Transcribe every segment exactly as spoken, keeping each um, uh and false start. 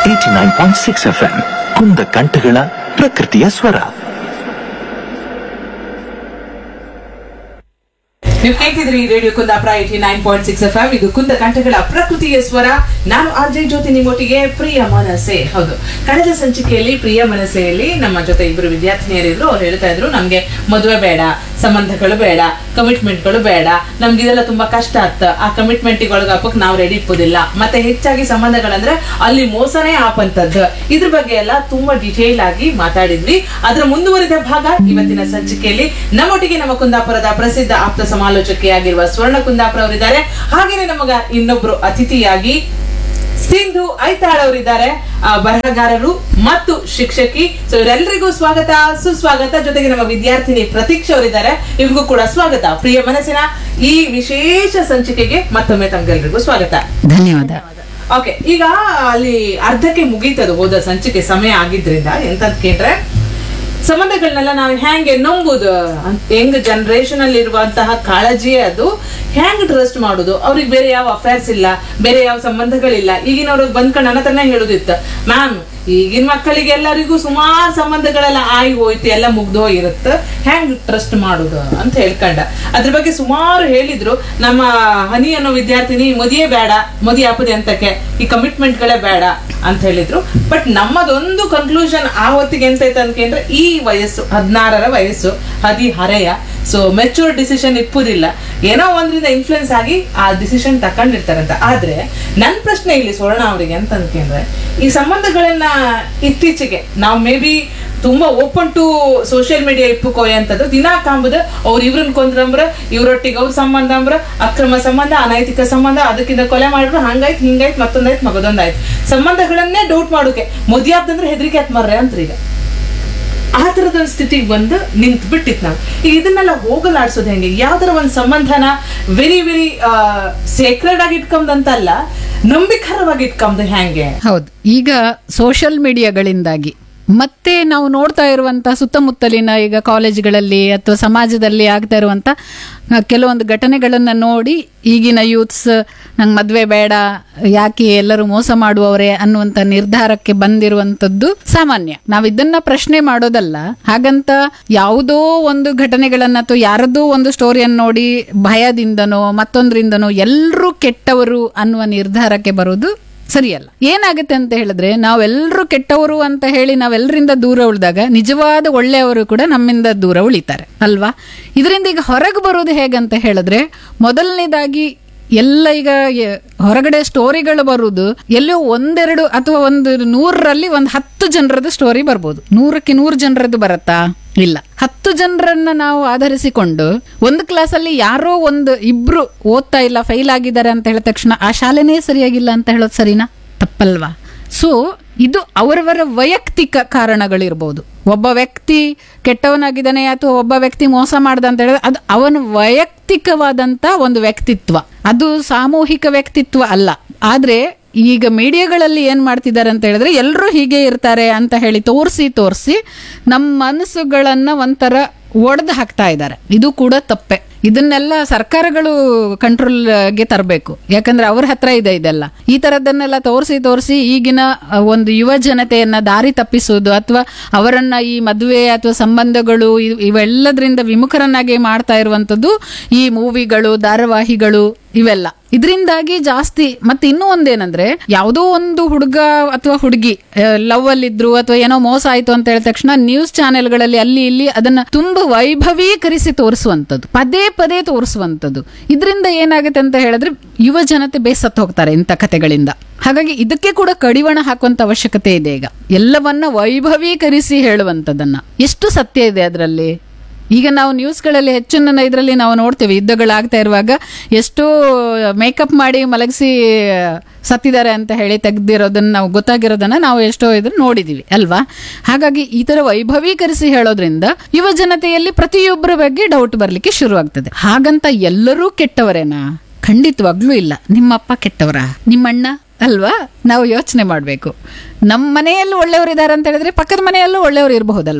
Eighty nine point six F M ಕುಂದ ಕಂಠಗಳ ಪ್ರಕೃತಿಯ ಸ್ವರ. ನೀವು ಕೇಳ್ತಿದ್ರಿ radio Kundapura eighty nine point six F M. ಇದು ಕುಂದ ಕಂಠಗಳ ಪ್ರಕೃತಿಯ ಸ್ವರ. ನಾನು ಅಜಯ್ ಜ್ಯೋತಿ ನಿಮ್ಮೊಟ್ಟಿಗೆ. ಪ್ರಿಯ ಮನಸೆ, ಹೌದು, ಕಳೆದ ಸಂಚಿಕೆಯಲ್ಲಿ ಪ್ರಿಯ ಮನಸೆಯಲ್ಲಿ ನಮ್ಮ ಜೊತೆ ಇಬ್ಬರು ವಿದ್ಯಾರ್ಥಿನಿಯರಿದ್ರು. ಅವ್ರು ಹೇಳ್ತಾ ಇದ್ರು, ನಮ್ಗೆ ಮದುವೆ ಬೇಡ, ಸಂಬಂಧಗಳು ಬೇಡ, ಕಮಿಟ್ಮೆಂಟ್ಗಳು ಬೇಡ, ನಮ್ಗೆ ಇದೆಲ್ಲ ತುಂಬಾ ಕಷ್ಟ ಆಗ್ತ, ಆ ಕಮಿಟ್ಮೆಂಟಿಗೆ ಒಳಗಾಪಕ್ ನಾವು ರೆಡಿ ಇಪ್ಪೋದಿಲ್ಲ, ಮತ್ತೆ ಹೆಚ್ಚಾಗಿ ಸಂಬಂಧಗಳಂದ್ರೆ ಅಲ್ಲಿ ಮೋಸನೇ ಆಪಂತದ್ದು. ಇದ್ರ ಬಗ್ಗೆ ಎಲ್ಲ ತುಂಬಾ ಡಿಟೇಲ್ ಆಗಿ ಮಾತಾಡಿದ್ವಿ. ಅದರ ಮುಂದುವರಿದ ಭಾಗ ಇವತ್ತಿನ ಸಂಚಿಕೆಯಲ್ಲಿ ನಮ್ಮೊಟ್ಟಿಗೆ ನಮ್ಮ ಕುಂದಾಪುರದ ಪ್ರಸಿದ್ಧ ಆಪ್ತ ಸಮಾಲೋಚಕಿಯಾಗಿರುವ ಸ್ವರ್ಣ ಕುಂದಾಪುರ ಅವರಿದ್ದಾರೆ. ಹಾಗೇನೆ ನಮಗ ಇನ್ನೊಬ್ರು ಅತಿಥಿಯಾಗಿ ಸಿಂಧು ಐತಾಳ್ ಅವರಿದ್ದಾರೆ, ಬರಹಗಾರರು ಮತ್ತು ಶಿಕ್ಷಕಿ. ಸೊ ಇವರೆಲ್ಲರಿಗೂ ಸ್ವಾಗತ, ಸುಸ್ವಾಗತ. ಜೊತೆಗೆ ನಮ್ಮ ವಿದ್ಯಾರ್ಥಿನಿ ಪ್ರತೀಕ್ಷಾ ಅವರಿದ್ದಾರೆ, ಇವ್ರಿಗೂ ಕೂಡ ಸ್ವಾಗತ. ಪ್ರಿಯ ಮನಸ್ಸಿನ ಈ ವಿಶೇಷ ಸಂಚಿಕೆಗೆ ಮತ್ತೊಮ್ಮೆ ತಮ್ಗೆಲ್ರಿಗೂ ಸ್ವಾಗತ, ಧನ್ಯವಾದ. ಓಕೆ, ಈಗ ಅಲ್ಲಿ ಅರ್ಧಕ್ಕೆ ಮುಗೀತದು ಹೋದ ಸಂಚಿಕೆ ಸಮಯ ಆಗಿದ್ರಿಂದ ಎಂತಂತ ಕೇಳ್ರೆ, ಸಂಬಂಧಗಳನ್ನೆಲ್ಲ ನಾವು ಹೆಂಗೆ ನಂಬುದು, ಹೆಂಗ್ ಜನರೇಷನ್ ಅಲ್ಲಿ ಇರುವಂತಹ ಕಾಳಜಿ, ಅದು ಹೆಂಗ್ ಟ್ರಸ್ಟ್ ಮಾಡುದು, ಅವ್ರಿಗೆ ಬೇರೆ ಯಾವ ಅಫೇರ್ಸ್ ಇಲ್ಲ, ಬೇರೆ ಯಾವ ಸಂಬಂಧಗಳಿಲ್ಲ. ಈಗಿನವ್ರಿಗೆ ಬಂದ್ಕೊಂಡು ನನ್ನ ಹತ್ರನೇ ಹೇಳುದಿತ್ತು, ಮ್ಯಾಮ್ ಈಗಿನ ಮಕ್ಕಳಿಗೆ ಎಲ್ಲರಿಗೂ ಸುಮಾರು ಸಂಬಂಧಗಳೆಲ್ಲ ಆಗಿ ಹೋಯ್ತು, ಎಲ್ಲ ಮುಗ್ದೋ ಇರುತ್ತೆ, ಹೆಂಗ್ ಟ್ರಸ್ಟ್ ಮಾಡುದು ಅಂತ ಹೇಳ್ಕೊಂಡ. ಅದ್ರ ಬಗ್ಗೆ ಸುಮಾರು ಹೇಳಿದ್ರು. ನಮ್ಮ ಹನಿ ಅನ್ನೋ ವಿದ್ಯಾರ್ಥಿನಿ ಮದುವೆ ಬೇಡ, ಮದುವೆ ಆಪದೆ ಅಂತಕ್ಕೆ, ಈ ಕಮಿಟ್ಮೆಂಟ್ಗಳೇ ಬೇಡ ಅಂತ ಹೇಳಿದ್ರು. ಬಟ್ ನಮ್ಮದೊಂದು ಕನ್ಕ್ಲೂಷನ್ ಆ ಹೊತ್ತಿಗೆ ಎಂತ ಐತೆ ಅನ್ಕಂದ್ರೆ, ಈ ವಯಸ್ಸು ಹದಿನಾರರ ವಯಸ್ಸು, ಹದಿಹರೆಯ, ಸೊ ಮೆಚೂರ್ ಡಿಸಿಷನ್ ಇಪ್ಪುದಿಲ್ಲ, ಏನೋ ಒಂದ್ರಿಂದ ಇನ್ಫ್ಲುಯೆನ್ಸ್ ಆಗಿ ಆ ಡಿಸಿಷನ್ ತಕೊಂಡಿರ್ತಾರಂತ. ಆದ್ರೆ ನನ್ ಪ್ರಶ್ನೆ ಇಲ್ಲಿ ಸ್ವರ್ಣ ಅವರಿಗೆ ಅಂತ ಅನ್ಕೊಂಡ್ರೆ, ಈ ಸಂಬಂಧಗಳನ್ನ ಇತ್ತೀಚೆಗೆ ನಾವು ಮೇ ಬಿ ತುಂಬಾ ಓಪನ್ ಟು ಸೋಷಿಯಲ್ ಮೀಡಿಯಾ ಇಪ್ಪುಕೋಯ ಅಂತದ್ದು ದಿನಾ ಕಾಂಬುದು, ಅವ್ರು ಇವ್ರನ್ನ ಕೊಂದ್ರಂಬ್ರ, ಇವ್ರೊಟ್ಟಿಗೆ ಅವ್ರ ಸಂಬಂಧ ಅಂಬ್ರ, ಅಕ್ರಮ ಸಂಬಂಧ, ಅನೈತಿಕ ಸಂಬಂಧ, ಅದಕ್ಕಿಂತ ಕೊಲೆ ಮಾಡಿದ್ರು, ಹಂಗಾಯ್ತು ಹಿಂಗಾಯ್ತು ಮತ್ತೊಂದಾಯ್ತು ಮಗದೊಂದಾಯ್ತು, ಸಂಬಂಧಗಳನ್ನೇ ಡೌಟ್ ಮಾಡೋಕೆ ಮದುವೆ ಆಗ್ದಂದ್ರೆ ಹೆದರಿಕೆ ಆತ್ ಮರ್ರೆ ಅಂತ್ರಿ. ಈಗ ಆ ತರದ ಸ್ಥಿತಿಗೆ ಬಂದು ನಿಂತು ಬಿಟ್ಟಿತ್ತು ನಾವು. ಈಗ ಇದನ್ನೆಲ್ಲ ಹೋಗಲಾಡ್ಸೋದು ಹೆಂಗೆ? ಯಾವ್ದಾರ ಒಂದು ಸಂಬಂಧನ ವೆರಿ ವೆರಿ ಸೇಕ್ರೆಡ್ ಆಗಿ ಇಟ್ಕೊಂಡಂತಲ್ಲ, ನಂಬಿಕರವಾಗಿ ಇಟ್ಕೊಂಡ್ ಹೆಂಗೆ? ಹೌದು, ಈಗ ಸೋಷಿಯಲ್ ಮೀಡಿಯಾಗಳಿಂದಾಗಿ ಮತ್ತೆ ನಾವು ನೋಡ್ತಾ ಇರುವಂತ ಸುತ್ತಮುತ್ತಲಿನ ಈಗ ಕಾಲೇಜ್ಗಳಲ್ಲಿ ಅಥವಾ ಸಮಾಜದಲ್ಲಿ ಆಗ್ತಾ ಇರುವಂತ ಕೆಲವೊಂದು ಘಟನೆಗಳನ್ನ ನೋಡಿ ಈಗಿನ ಯೂತ್ಸ್ ನಂಗೆ ಮದ್ವೆ ಬೇಡ, ಯಾಕೆ ಎಲ್ಲರೂ ಮೋಸ ಮಾಡುವವರೇ ಅನ್ನುವಂತ ನಿರ್ಧಾರಕ್ಕೆ ಬಂದಿರುವಂತದ್ದು ಸಾಮಾನ್ಯ. ನಾವು ಇದನ್ನ ಪ್ರಶ್ನೆ ಮಾಡೋದಲ್ಲ. ಹಾಗಂತ ಯಾವುದೋ ಒಂದು ಘಟನೆಗಳನ್ನ ಅಥವಾ ಯಾರದೋ ಒಂದು ಸ್ಟೋರಿಯನ್ನು ನೋಡಿ ಭಯದಿಂದನೋ ಮತ್ತೊಂದ್ರಿಂದನೋ ಎಲ್ಲರೂ ಕೆಟ್ಟವರು ಅನ್ನುವ ನಿರ್ಧಾರಕ್ಕೆ ಬರೋದು ಸರಿಯಲ್ಲ. ಏನಾಗುತ್ತೆ ಅಂತ ಹೇಳಿದ್ರೆ, ನಾವೆಲ್ಲರೂ ಕೆಟ್ಟವರು ಅಂತ ಹೇಳಿ ನಾವೆಲ್ಲರಿಂದ ದೂರ ಉಳಿದಾಗ ನಿಜವಾದ ಒಳ್ಳೆಯವರು ಕೂಡ ನಮ್ಮಿಂದ ದೂರ ಉಳಿತಾರೆ ಅಲ್ವಾ? ಇದರಿಂದ ಈಗ ಹೊರಗೆ ಬರೋದು ಹೇಗಂತ ಹೇಳಿದ್ರೆ, ಮೊದಲನೇದಾಗಿ ಎಲ್ಲ ಈಗ ಹೊರಗಡೆ ಸ್ಟೋರಿಗಳು ಬರುವುದು ಎಲ್ಲೋ ಒಂದೆರಡು ಅಥವಾ ಒಂದು ನೂರರಲ್ಲಿ ಒಂದು ಹತ್ತು ಜನರದ್ದು ಸ್ಟೋರಿ ಬರ್ಬೋದು. ನೂರಕ್ಕೆ ನೂರು ಜನರದ್ದು ಬರತ್ತಾ? ಇಲ್ಲ. ಹತ್ತು ಜನರನ್ನ ನಾವು ಆಧರಿಸಿಕೊಂಡು ಒಂದು ಕ್ಲಾಸಲ್ಲಿ ಯಾರೋ ಒಂದು ಇಬ್ರು ಓದ್ತಾ ಇಲ್ಲ, ಫೈಲ್ ಆಗಿದ್ದಾರೆ ಅಂತ ಹೇಳಿದ ತಕ್ಷಣ ಆ ಶಾಲೆನೇ ಸರಿಯಾಗಿಲ್ಲ ಅಂತ ಹೇಳೋದು ಸರಿನಾ? ತಪ್ಪಲ್ವಾ? ಸೊ ಇದು ಅವರವರ ವೈಯಕ್ತಿಕ ಕಾರಣಗಳಿರ್ಬೋದು. ಒಬ್ಬ ವ್ಯಕ್ತಿ ಕೆಟ್ಟವನಾಗಿದ್ದಾನೆ ಅಥವಾ ಒಬ್ಬ ವ್ಯಕ್ತಿ ಮೋಸ ಮಾಡ್ದ ಅಂತ ಹೇಳಿದ್ರೆ ಅದು ಅವನ ವೈಯಕ್ತಿಕವಾದಂತ ಒಂದು ವ್ಯಕ್ತಿತ್ವ, ಅದು ಸಾಮೂಹಿಕ ವ್ಯಕ್ತಿತ್ವ ಅಲ್ಲ. ಆದ್ರೆ ಈಗ ಮೀಡಿಯಾಗಳಲ್ಲಿ ಏನ್ ಮಾಡ್ತಿದ್ದಾರೆ ಅಂತ ಹೇಳಿದ್ರೆ, ಎಲ್ಲರೂ ಹೀಗೆ ಇರ್ತಾರೆ ಅಂತ ಹೇಳಿ ತೋರಿಸಿ ತೋರಿಸಿ ನಮ್ಮ ಮನಸ್ಸುಗಳನ್ನ ಒಂಥರ ಒಡೆದು ಹಾಕ್ತಾ ಇದ್ದಾರೆ. ಇದು ಕೂಡ ತಪ್ಪೆ. ಇದನ್ನೆಲ್ಲ ಸರ್ಕಾರಗಳು ಕಂಟ್ರೋಲ್ಗೆ ತರಬೇಕು. ಯಾಕಂದ್ರೆ ಅವ್ರ ಹತ್ರ ಇದೆ ಇದೆಲ್ಲ. ಈ ತರದನ್ನೆಲ್ಲ ತೋರಿಸಿ ತೋರಿಸಿ ಈಗಿನ ಒಂದು ಯುವ ಜನತೆಯನ್ನ ದಾರಿ ತಪ್ಪಿಸುವುದು ಅಥವಾ ಅವರನ್ನ ಈ ಮದುವೆ ಅಥವಾ ಸಂಬಂಧಗಳು ಇವೆಲ್ಲದರಿಂದ ವಿಮುಖರನ್ನಾಗಿ ಮಾಡ್ತಾ ಇರುವಂತದ್ದು ಈ ಮೂವಿಗಳು, ಧಾರಾವಾಹಿಗಳು ಇವೆಲ್ಲ. ಇದರಿಂದಾಗಿ ಜಾಸ್ತಿ. ಮತ್ತೆ ಇನ್ನೂ ಒಂದೇನಂದ್ರೆ, ಯಾವುದೋ ಒಂದು ಹುಡುಗ ಅಥವಾ ಹುಡುಗಿ ಲವ್ ಅಲ್ಲಿದ್ರು ಅಥವಾ ಏನೋ ಮೋಸ ಆಯ್ತು ಅಂತ ಹೇಳಿದ ತಕ್ಷಣ ನ್ಯೂಸ್ ಚಾನೆಲ್ಗಳಲ್ಲಿ ಅಲ್ಲಿ ಇಲ್ಲಿ ಅದನ್ನ ತುಂಬಾ ವೈಭವೀಕರಿಸಿ ತೋರಿಸುವಂತದ್ದು, ಪದೇ ಪದೇ ತೋರಿಸುವಂತದ್ದು. ಇದರಿಂದ ಏನಾಗುತ್ತೆ ಅಂತ ಹೇಳಿದ್ರೆ, ಯುವ ಜನತೆ ಬೇಸತ್ತು ಹೋಗ್ತಾರೆ ಇಂಥ ಕಥೆಗಳಿಂದ. ಹಾಗಾಗಿ ಇದಕ್ಕೆ ಕೂಡ ಕಡಿವಾಣ ಹಾಕುವಂತ ಅವಶ್ಯಕತೆ ಇದೆ. ಈಗ ಎಲ್ಲವನ್ನ ವೈಭವೀಕರಿಸಿ ಹೇಳುವಂತದನ್ನ ಎಷ್ಟು ಸತ್ಯ ಇದೆ ಅದರಲ್ಲಿ? ಈಗ ನಾವು ನ್ಯೂಸ್ಗಳಲ್ಲಿ ಹೆಚ್ಚಿನ ಇದರಲ್ಲಿ ನಾವು ನೋಡ್ತೇವೆ, ಯುದ್ಧಗಳಾಗ್ತಾ ಇರುವಾಗ ಎಷ್ಟೋ ಮೇಕಪ್ ಮಾಡಿ ಮಲಗಿಸಿ ಸತ್ತಿದ್ದಾರೆ ಅಂತ ಹೇಳಿ ತೆಗ್ದಿರೋದನ್ನ ನಾವು ಗೊತ್ತಾಗಿರೋದನ್ನ ನಾವು ಎಷ್ಟೋ ಇದನ್ನ ನೋಡಿದೀವಿ ಅಲ್ವಾ? ಹಾಗಾಗಿ ಈ ತರ ವೈಭವೀಕರಿಸಿ ಹೇಳೋದ್ರಿಂದ ಯುವ ಜನತೆಯಲ್ಲಿ ಪ್ರತಿಯೊಬ್ಬರ ಬಗ್ಗೆ ಡೌಟ್ ಬರ್ಲಿಕ್ಕೆ ಶುರು ಆಗ್ತದೆ. ಹಾಗಂತ ಎಲ್ಲರೂ ಕೆಟ್ಟವರೇನಾ? ಖಂಡಿತವಾಗ್ಲೂ ಇಲ್ಲ. ನಿಮ್ಮಪ್ಪ ಕೆಟ್ಟವರ? ನಿಮ್ಮಣ್ಣ ಅಲ್ವಾ? ನಾವು ಯೋಚನೆ ಮಾಡ್ಬೇಕು. ನಮ್ಮ ಮನೆಯಲ್ಲೂ ಒಳ್ಳೆಯವರು ಇದ್ದಾರೆ ಅಂತ ಹೇಳಿದ್ರೆ ಪಕ್ಕದ ಮನೆಯಲ್ಲೂ ಒಳ್ಳೆಯವರು ಇರಬಹುದಲ್ವಾ?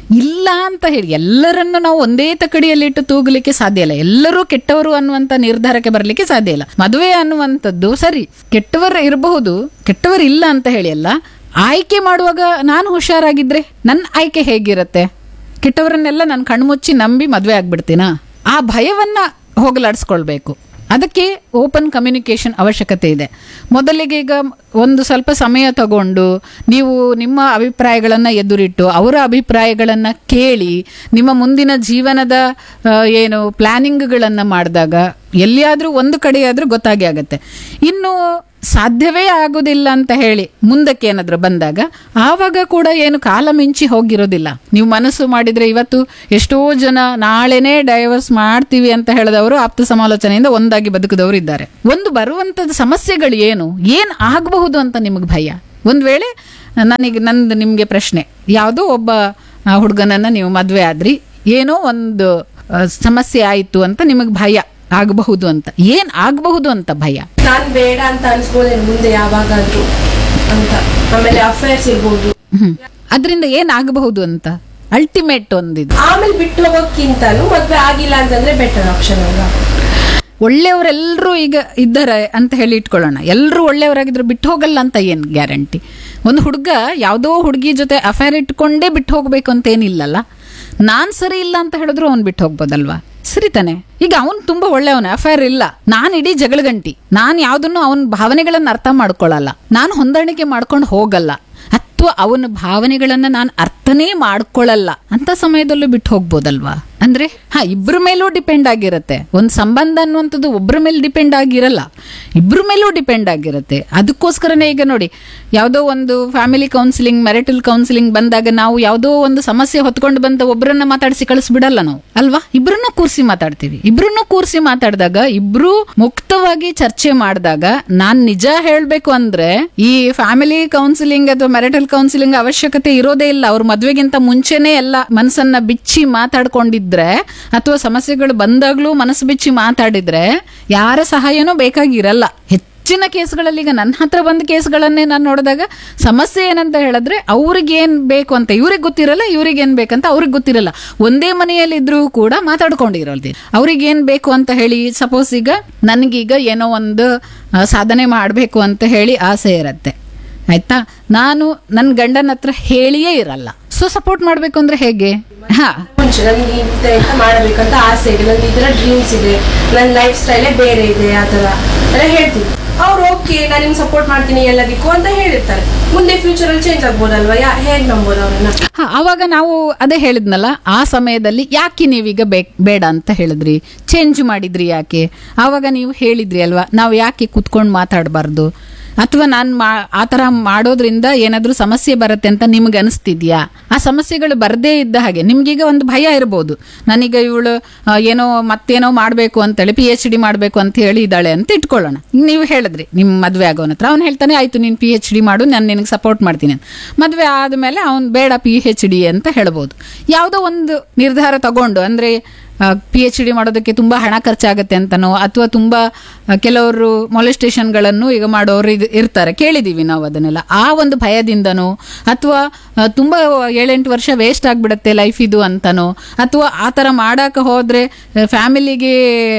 ಇಲ್ಲ ಅಂತ ಹೇಳಿ ಎಲ್ಲರನ್ನು ನಾವು ಒಂದೇ ತಕಡಿಯಲ್ಲಿಟ್ಟು ತೂಗಲಿಕ್ಕೆ ಸಾಧ್ಯ ಇಲ್ಲ. ಎಲ್ಲರೂ ಕೆಟ್ಟವರು ಅನ್ನುವಂಥ ನಿರ್ಧಾರಕ್ಕೆ ಬರಲಿಕ್ಕೆ ಸಾಧ್ಯ ಇಲ್ಲ. ಮದುವೆ ಅನ್ನುವಂಥದ್ದು ಸರಿ, ಕೆಟ್ಟವರು ಇರಬಹುದು, ಕೆಟ್ಟವರು ಇಲ್ಲ ಅಂತ ಹೇಳಿ ಅಲ್ಲ. ಆಯ್ಕೆ ಮಾಡುವಾಗ ನಾನು ಹುಷಾರಾಗಿದ್ರೆ ನನ್ನ ಆಯ್ಕೆ ಹೇಗಿರುತ್ತೆ? ಕೆಟ್ಟವರನ್ನೆಲ್ಲ ನಾನು ಕಣ್ಮುಚ್ಚಿ ನಂಬಿ ಮದುವೆ ಆಗ್ಬಿಡ್ತೀನಾ? ಆ ಭಯವನ್ನ ಹೋಗಲಾಡಿಸ್ಕೊಳ್ಬೇಕು. ಅದಕ್ಕೆ ಓಪನ್ ಕಮ್ಯುನಿಕೇಷನ್ ಅವಶ್ಯಕತೆ ಇದೆ. ಮೊದಲಿಗೆ ಈಗ ಒಂದು ಸ್ವಲ್ಪ ಸಮಯ ತಗೊಂಡು ನೀವು ನಿಮ್ಮ ಅಭಿಪ್ರಾಯಗಳನ್ನು ಎದುರಿಟ್ಟು ಅವರ ಅಭಿಪ್ರಾಯಗಳನ್ನು ಕೇಳಿ ನಿಮ್ಮ ಮುಂದಿನ ಜೀವನದ ಏನು ಪ್ಲಾನಿಂಗ್ಗಳನ್ನು ಮಾಡಿದಾಗ ಎಲ್ಲಿಯಾದರೂ ಒಂದು ಕಡೆಯಾದರೂ ಗೊತ್ತಾಗಿ ಆಗುತ್ತೆ. ಇನ್ನು ಸಾಧ್ಯವೇ ಆಗೋದಿಲ್ಲ ಅಂತ ಹೇಳಿ ಮುಂದಕ್ಕೆ ಏನಾದರೂ ಬಂದಾಗ ಆವಾಗ ಕೂಡ ಏನು ಕಾಲ ಮಿಂಚಿ ಹೋಗಿರೋದಿಲ್ಲ. ನೀವು ಮನಸ್ಸು ಮಾಡಿದರೆ ಇವತ್ತು ಎಷ್ಟೋ ಜನ ನಾಳೆನೇ ಡೈವರ್ಸ್ ಮಾಡ್ತೀವಿ ಅಂತ ಹೇಳಿದವರು ಆಪ್ತ ಸಮಾಲೋಚನೆಯಿಂದ ಒಂದಾಗಿ ಬದುಕಿದವರು ಇದ್ದಾರೆ. ಒಂದು ಬರುವಂಥದ್ದು ಸಮಸ್ಯೆಗಳು ಏನು ಏನು ಆಗಬಹುದು ಅಂತ ನಿಮಗೆ ಭಯ. ಒಂದು ವೇಳೆ ನನಗೆ ನಂದು ನಿಮಗೆ ಪ್ರಶ್ನೆ, ಯಾವುದೋ ಒಬ್ಬ ಹುಡುಗನನ್ನು ನೀವು ಮದುವೆ ಆದ್ರಿ, ಏನೋ ಒಂದು ಸಮಸ್ಯೆ ಆಯಿತು ಅಂತ ನಿಮಗೆ ಭಯ ಆಗಬಹುದು ಅಂತ. ಏನ್ ಆಗಬಹುದು ಅಂತ ಭಯ? ನಾನ್ ಬೇಡ ಅಂತ ಅನ್ಸ್ಬೋದೇನು ಮುಂದೆ ಯಾವಾಗಾದ್ರೂ ಅಂತ. ಆಮೇಲೆ ಅಫೇರ್ಸ್ ಇರ್ಬೋದು. ಹ್ಮ್ ಅದರಿಂದ ಏನ್ ಆಗಬಹುದು ಅಂತ ಅಲ್ಟಿಮೇಟ್ ಒಂದಿದೆ. ಆಮೇಲೆ ಬಿಟ್ಟು ಹೋಗೋಕ್ಕಿಂತಲೂ ಮದ್ವೆ ಆಗಿಲ್ಲ ಅಂತಂದ್ರೆ ಬೆಟರ್ ಆಪ್ಷನ್ ಅಲ್ವಾ? ಒಳ್ಳೆಯವರೆಲ್ಲರೂ ಈಗ ಇದ್ದಾರೆ ಅಂತ ಹೇಳಿ ಇಟ್ಕೊಳ್ಳೋಣ. ಎಲ್ಲರೂ ಒಳ್ಳೆಯವರಾಗಿದ್ರು ಬಿಟ್ಟು ಹೋಗಲ್ಲ ಅಂತ ಏನ್ ಗ್ಯಾರಂಟಿ? ಒಂದು ಹುಡುಗ ಯಾವುದೋ ಹುಡುಗಿ ಜೊತೆ ಅಫೇರ್ ಇಟ್ಕೊಂಡೇ ಬಿಟ್ಟು ಹೋಗ್ಬೇಕು ಅಂತ ಏನಿಲ್ಲಲ್ಲ. ನಾನ್ ಸರಿ ಇಲ್ಲ ಅಂತ ಹೇಳಿದ್ರು ಅವ್ನು ಬಿಟ್ಟು ಹೋಗ್ಬೋದಲ್ವಾ? ಸರಿ ತಾನೆ? ಈಗ ಅವನು ತುಂಬಾ ಒಳ್ಳೆಯವನ, ಅಫೇರ್ ಇಲ್ಲ, ನಾನು ಇಡೀ ಜಗಳಗಂಟಿ, ನಾನು ಯಾವ್ದನ್ನು ಅವನ ಭಾವನೆಗಳನ್ನ ಅರ್ಥ ಮಾಡ್ಕೊಳ್ಳಲ್ಲ, ನಾನು ಹೊಂದಾಣಿಕೆ ಮಾಡ್ಕೊಂಡು ಹೋಗಲ್ಲ, ಅಥವಾ ಅವನ ಭಾವನೆಗಳನ್ನ ನಾನು ಅರ್ಥನೇ ಮಾಡ್ಕೊಳ್ಳಲ್ಲ ಅಂತ ಸಮಯದಲ್ಲೂ ಬಿಟ್ಟು ಹೋಗ್ಬೋದಲ್ವಾ? ಅಂದ್ರೆ ಹಾ ಇಬ್ರ ಮೇಲೂ ಡಿಪೆಂಡ್ ಆಗಿರುತ್ತೆ. ಒಂದು ಸಂಬಂಧ ಅನ್ನುವಂಥದ್ದು ಒಬ್ರ ಮೇಲೆ ಡಿಪೆಂಡ್ ಆಗಿರಲ್ಲ, ಇಬ್ರ ಮೇಲೂ ಡಿಪೆಂಡ್ ಆಗಿರುತ್ತೆ. ಅದಕ್ಕೋಸ್ಕರನೇ ಈಗ ನೋಡಿ, ಯಾವುದೋ ಒಂದು ಫ್ಯಾಮಿಲಿ ಕೌನ್ಸಿಲಿಂಗ್, ಮ್ಯಾರಿಟಲ್ ಕೌನ್ಸಿಲಿಂಗ್ ಬಂದಾಗ ನಾವು ಯಾವುದೋ ಒಂದು ಸಮಸ್ಯೆ ಹೊತ್ಕೊಂಡು ಬಂದ ಒಬ್ಬರನ್ನ ಮಾತಾಡಿಸಿ ಕಳಿಸ್ಬಿಡಲ್ಲ ನಾವು, ಅಲ್ವಾ? ಇಬ್ರನ್ನ ಕೂರಿಸಿ ಮಾತಾಡ್ತೀವಿ. ಇಬ್ರನ್ನ ಕೂರಿಸಿ ಮಾತಾಡಿದಾಗ ಇಬ್ರು ಮುಕ್ತವಾಗಿ ಚರ್ಚೆ ಮಾಡಿದಾಗ, ನಾನ್ ನಿಜ ಹೇಳ್ಬೇಕು ಅಂದ್ರೆ ಈ ಫ್ಯಾಮಿಲಿ ಕೌನ್ಸಿಲಿಂಗ್ ಅಥವಾ ಮ್ಯಾರಿಟಲ್ ಕೌನ್ಸಿಲಿಂಗ್ ಅವಶ್ಯಕತೆ ಇರೋದೇ ಇಲ್ಲ. ಅವ್ರ ಮದ್ವೆಗಿಂತ ಮುಂಚೆನೆ ಎಲ್ಲ ಮನಸ್ಸನ್ನ ಬಿಚ್ಚಿ ಮಾತಾಡ್ಕೊಂಡಿದ್ರೆ ಅಥವಾ ಸಮಸ್ಯೆಗಳು ಬಂದಾಗ್ಲೂ ಮನಸ್ಸು ಬಿಚ್ಚಿ ಮಾತಾಡಿದ್ರೆ ಯಾರ ಸಹಾಯನೂ ಬೇಕಾಗಿರಲ್ಲ. ಹೆಚ್ಚಿನ ಕೇಸ್ಗಳಲ್ಲಿ ಈಗ ನನ್ನ ಹತ್ರ ಬಂದ ಕೇಸ್ಗಳನ್ನೇ ನಾನು ನೋಡಿದಾಗ ಸಮಸ್ಯೆ ಏನಂತ ಹೇಳಿದ್ರೆ ಅವ್ರಿಗೇನ್ ಬೇಕು ಅಂತ ಇವ್ರಿಗೆ ಗೊತ್ತಿರಲ್ಲ, ಇವ್ರಿಗೇನ್ ಬೇಕಂತ ಅವ್ರಿಗೆ ಗೊತ್ತಿರಲ್ಲ. ಒಂದೇ ಮನೆಯಲ್ಲಿ ಇದ್ರೂ ಕೂಡ ಮಾತಾಡ್ಕೊಂಡಿರೋದು. ಅವ್ರಿಗೇನ್ ಬೇಕು ಅಂತ ಹೇಳಿ, ಸಪೋಸ್ ಈಗ ನನ್ಗೀಗ ಏನೋ ಒಂದು ಸಾಧನೆ ಮಾಡಬೇಕು ಅಂತ ಹೇಳಿ ಆಸೆ ಇರತ್ತೆ, ಆಯ್ತಾ? ನಾನು ನನ್ನ ಗಂಡನ ಹತ್ರ ಹೇಳಿಯೇ ಇರಲ್ಲ. ಸೊ ಸಪೋರ್ಟ್ ಮಾಡ್ಬೇಕು ಅಂದ್ರೆ ಹೇಗೆ? ಹಾ ಮುಂಚೆ ನನ್ಗೆ ಇಂತ ಮಾಡಬೇಕಂತ ಆಸೆ ಇದೆ, ನನ್ಗೆ ಈ ತರ ಡ್ರೀಮ್ಸ್ ಇದೆ, ನನ್ನ ಲೈಫ್ ಸ್ಟೈಲೇ ಬೇರೆ ಇದೆ, ಆ ತರ ಎಲ್ಲ ಹೇಳ್ತೀನಿ. ಅವ್ರು ಓಕೆ ನಾನು ನಿಮ್ಗೆ ಸಪೋರ್ಟ್ ಮಾಡ್ತೀನಿ ಎಲ್ಲದಕ್ಕೂ ಅಂತ ಹೇಳಿರ್ತಾರೆ. ಮುಂದೆ ಫ್ಯೂಚರ್ ಅಲ್ಲಿ ಚೇಂಜ್ ಆಗ್ಬೋದಲ್ವಾ? ಯಾ ಹೇಗ್ ನಂಬೋದು ಅವ್ರನ್ನ? ಹಾ ಅವಾಗ ನಾವು ಅದೇ ಹೇಳಿದ್ನಲ್ಲ, ಆ ಸಮಯದಲ್ಲಿ ಯಾಕೆ ನೀವೀಗ ಬೇಡ ಅಂತ ಹೇಳಿದ್ರಿ, ಚೇಂಜ್ ಮಾಡಿದ್ರಿ ಯಾಕೆ? ಆವಾಗ ನೀವು ಹೇಳಿದ್ರಿ ಅಲ್ವಾ, ನಾವು ಯಾಕೆ ಕುತ್ಕೊಂಡು ಮಾತಾಡಬಾರ್ದು, ಅಥವಾ ನಾನು ಮಾ ಆ ಥರ ಮಾಡೋದ್ರಿಂದ ಏನಾದರೂ ಸಮಸ್ಯೆ ಬರುತ್ತೆ ಅಂತ ನಿಮ್ಗೆ ಅನಿಸ್ತಿದ್ಯಾ? ಆ ಸಮಸ್ಯೆಗಳು ಬರದೇ ಇದ್ದ ಹಾಗೆ ನಿಮ್ಗೀಗ ಒಂದು ಭಯ ಇರ್ಬೋದು, ನನೀಗ ಇವಳು ಏನೋ ಮತ್ತೇನೋ ಮಾಡಬೇಕು ಅಂತೇಳಿ ಪಿ ಎಚ್ ಡಿ ಮಾಡಬೇಕು ಅಂತ ಹೇಳಿ ಇದ್ದಾಳೆ ಅಂತ ಇಟ್ಕೊಳ್ಳೋಣ. ನೀವು ಹೇಳಿದ್ರಿ ನಿಮ್ಮ ಮದುವೆ ಆಗೋನ ಹತ್ರ, ಅವ್ನು ಹೇಳ್ತಾನೆ ಆಯ್ತು ನೀನು ಪಿ ಎಚ್ ಡಿ ಮಾಡು, ನಾನು ನಿನಗೆ ಸಪೋರ್ಟ್ ಮಾಡ್ತೀನಿ. ಮದುವೆ ಆದಮೇಲೆ ಅವ್ನು ಬೇಡ ಪಿ ಎಚ್ ಡಿ ಅಂತ ಹೇಳ್ಬೋದು. ಯಾವುದೋ ಒಂದು ನಿರ್ಧಾರ ತಗೊಂಡು, ಅಂದರೆ ಪಿ ಎಚ್ ಡಿ ಮಾಡೋದಕ್ಕೆ ತುಂಬಾ ಹಣ ಖರ್ಚಾಗತ್ತೆ ಅಂತನೋ, ಅಥವಾ ತುಂಬಾ ಕೆಲವರು ಮೊಲೆಸ್ಟೇಷನ್ಗಳನ್ನು ಈಗ ಮಾಡೋರು ಇರ್ತಾರೆ, ಕೇಳಿದೀವಿ ನಾವು ಅದನ್ನೆಲ್ಲ. ಆ ಒಂದು ಭಯದಿಂದನೋ, ಅಥವಾ ತುಂಬಾ ಏಳೆಂಟು ವರ್ಷ ವೇಸ್ಟ್ ಆಗ್ಬಿಡತ್ತೆ ಲೈಫ್ ಇದು ಅಂತನೋ, ಅಥವಾ ಆ ಥರ ಮಾಡಕ್ಕೆ ಹೋದ್ರೆ ಫ್ಯಾಮಿಲಿಗೆ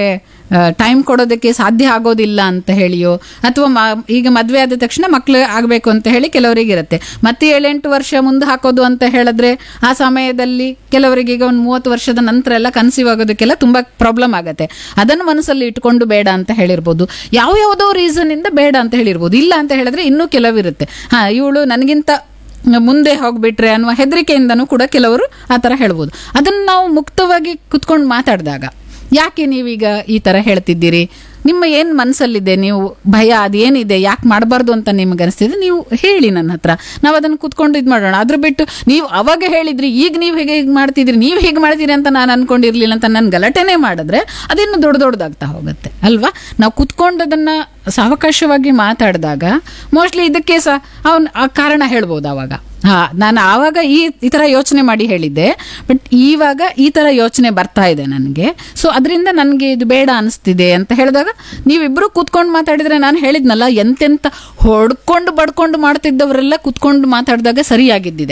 ಟೈಮ್ ಕೊಡೋದಕ್ಕೆ ಸಾಧ್ಯ ಆಗೋದಿಲ್ಲ ಅಂತ ಹೇಳಿಯೋ, ಅಥವಾ ಈಗ ಮದುವೆ ಆದ ತಕ್ಷಣ ಮಕ್ಳು ಆಗಬೇಕು ಅಂತ ಹೇಳಿ ಕೆಲವರಿಗೆ ಇರುತ್ತೆ. ಮತ್ತೆ ಏಳೆಂಟು ವರ್ಷ ಮುಂದೆ ಹಾಕೋದು ಅಂತ ಹೇಳಿದ್ರೆ ಆ ಸಮಯದಲ್ಲಿ ಕೆಲವರಿಗೆ ಈಗ ಒಂದು ಮೂವತ್ತು ವರ್ಷದ ನಂತರ ಎಲ್ಲ ಕನ್ಸೀವ್ ಆಗೋದಕ್ಕೆಲ್ಲ ತುಂಬಾ ಪ್ರಾಬ್ಲಮ್ ಆಗತ್ತೆ. ಅದನ್ನು ಮನಸ್ಸಲ್ಲಿ ಇಟ್ಕೊಂಡು ಬೇಡ ಅಂತ ಹೇಳಿರ್ಬೋದು. ಯಾವ ಯಾವುದೋ ರೀಸನ್ ಇಂದ ಬೇಡ ಅಂತ ಹೇಳಿರ್ಬೋದು. ಇಲ್ಲ ಅಂತ ಹೇಳಿದ್ರೆ ಇನ್ನೂ ಕೆಲವಿರುತ್ತೆ, ಹಾ ಇವಳು ನನಗಿಂತ ಮುಂದೆ ಹೋಗ್ಬಿಟ್ರೆ ಅನ್ನುವ ಹೆದರಿಕೆಯಿಂದನೂ ಕೂಡ ಕೆಲವರು ಆ ಥರ ಹೇಳ್ಬೋದು. ಅದನ್ನು ನಾವು ಮುಕ್ತವಾಗಿ ಕುತ್ಕೊಂಡು ಮಾತಾಡಿದಾಗ, ಯಾಕೆ ನೀವೀಗ ಈ ತರ ಹೇಳ್ತಿದ್ದೀರಿ, ನಿಮ್ಮ ಏನ್ ಮನಸ್ಸಲ್ಲಿದೆ, ನೀವು ಭಯ ಅದೇನಿದೆ, ಯಾಕೆ ಮಾಡಬಾರ್ದು ಅಂತ ನಿಮ್ಗೆ ಅನಿಸ್ತಿದೆ, ನೀವು ಹೇಳಿ ನನ್ನ ಹತ್ರ, ನಾವು ಅದನ್ನು ಕುತ್ಕೊಂಡು ಇದು ಮಾಡೋಣ. ಅದ್ರ ಬಿಟ್ಟು ನೀವು ಅವಾಗ ಹೇಳಿದ್ರಿ, ಈಗ ನೀವು ಹೇಗೆ ಹೀಗೆ ಮಾಡ್ತಿದ್ರಿ, ನೀವು ಹೇಗೆ ಮಾಡ್ತೀರಿ ಅಂತ ನಾನು ಅನ್ಕೊಂಡಿರ್ಲಿಲ್ಲ ಅಂತ ನನ್ನ ಗಲಾಟೆನೇ ಮಾಡಿದ್ರೆ ಅದಿನ್ನು ದೊಡ್ಡ ದೊಡ್ಡದಾಗ್ತಾ ಹೋಗುತ್ತೆ ಅಲ್ವಾ? ನಾವು ಕುತ್ಕೊಂಡು ಅದನ್ನ ಸಾವಕಾಶವಾಗಿ ಮಾತಾಡಿದಾಗ ಮೋಸ್ಟ್ಲಿ ಇದಕ್ಕೆ ಸಹ ಅವನ್ ಆ ಕಾರಣ ಹೇಳ್ಬೋದು. ಅವಾಗ ಹಾ ನಾನು ಆವಾಗ ಈ ಈ ಥರ ಯೋಚನೆ ಮಾಡಿ ಹೇಳಿದ್ದೆ, ಬಟ್ ಇವಾಗ ಈ ಥರ ಯೋಚನೆ ಬರ್ತಾ ಇದೆ ನನಗೆ, ಸೊ ಅದರಿಂದ ನನಗೆ ಇದು ಬೇಡ ಅನಿಸ್ತಿದೆ ಅಂತ ಹೇಳಿದಾಗ ನೀವಿಬ್ಬರು ಕೂತ್ಕೊಂಡು ಮಾತಾಡಿದ್ರೆ, ನಾನು ಹೇಳಿದ್ನಲ್ಲ ಎಂತೆಂತ ಹೊಡ್ಕೊಂಡು ಬಡ್ಕೊಂಡು ಮಾಡ್ತಿದ್ದವರೆಲ್ಲ ಕೂತ್ಕೊಂಡು ಮಾತಾಡಿದಾಗ ಸರಿಯಾಗಿದ್ದಿದೆ.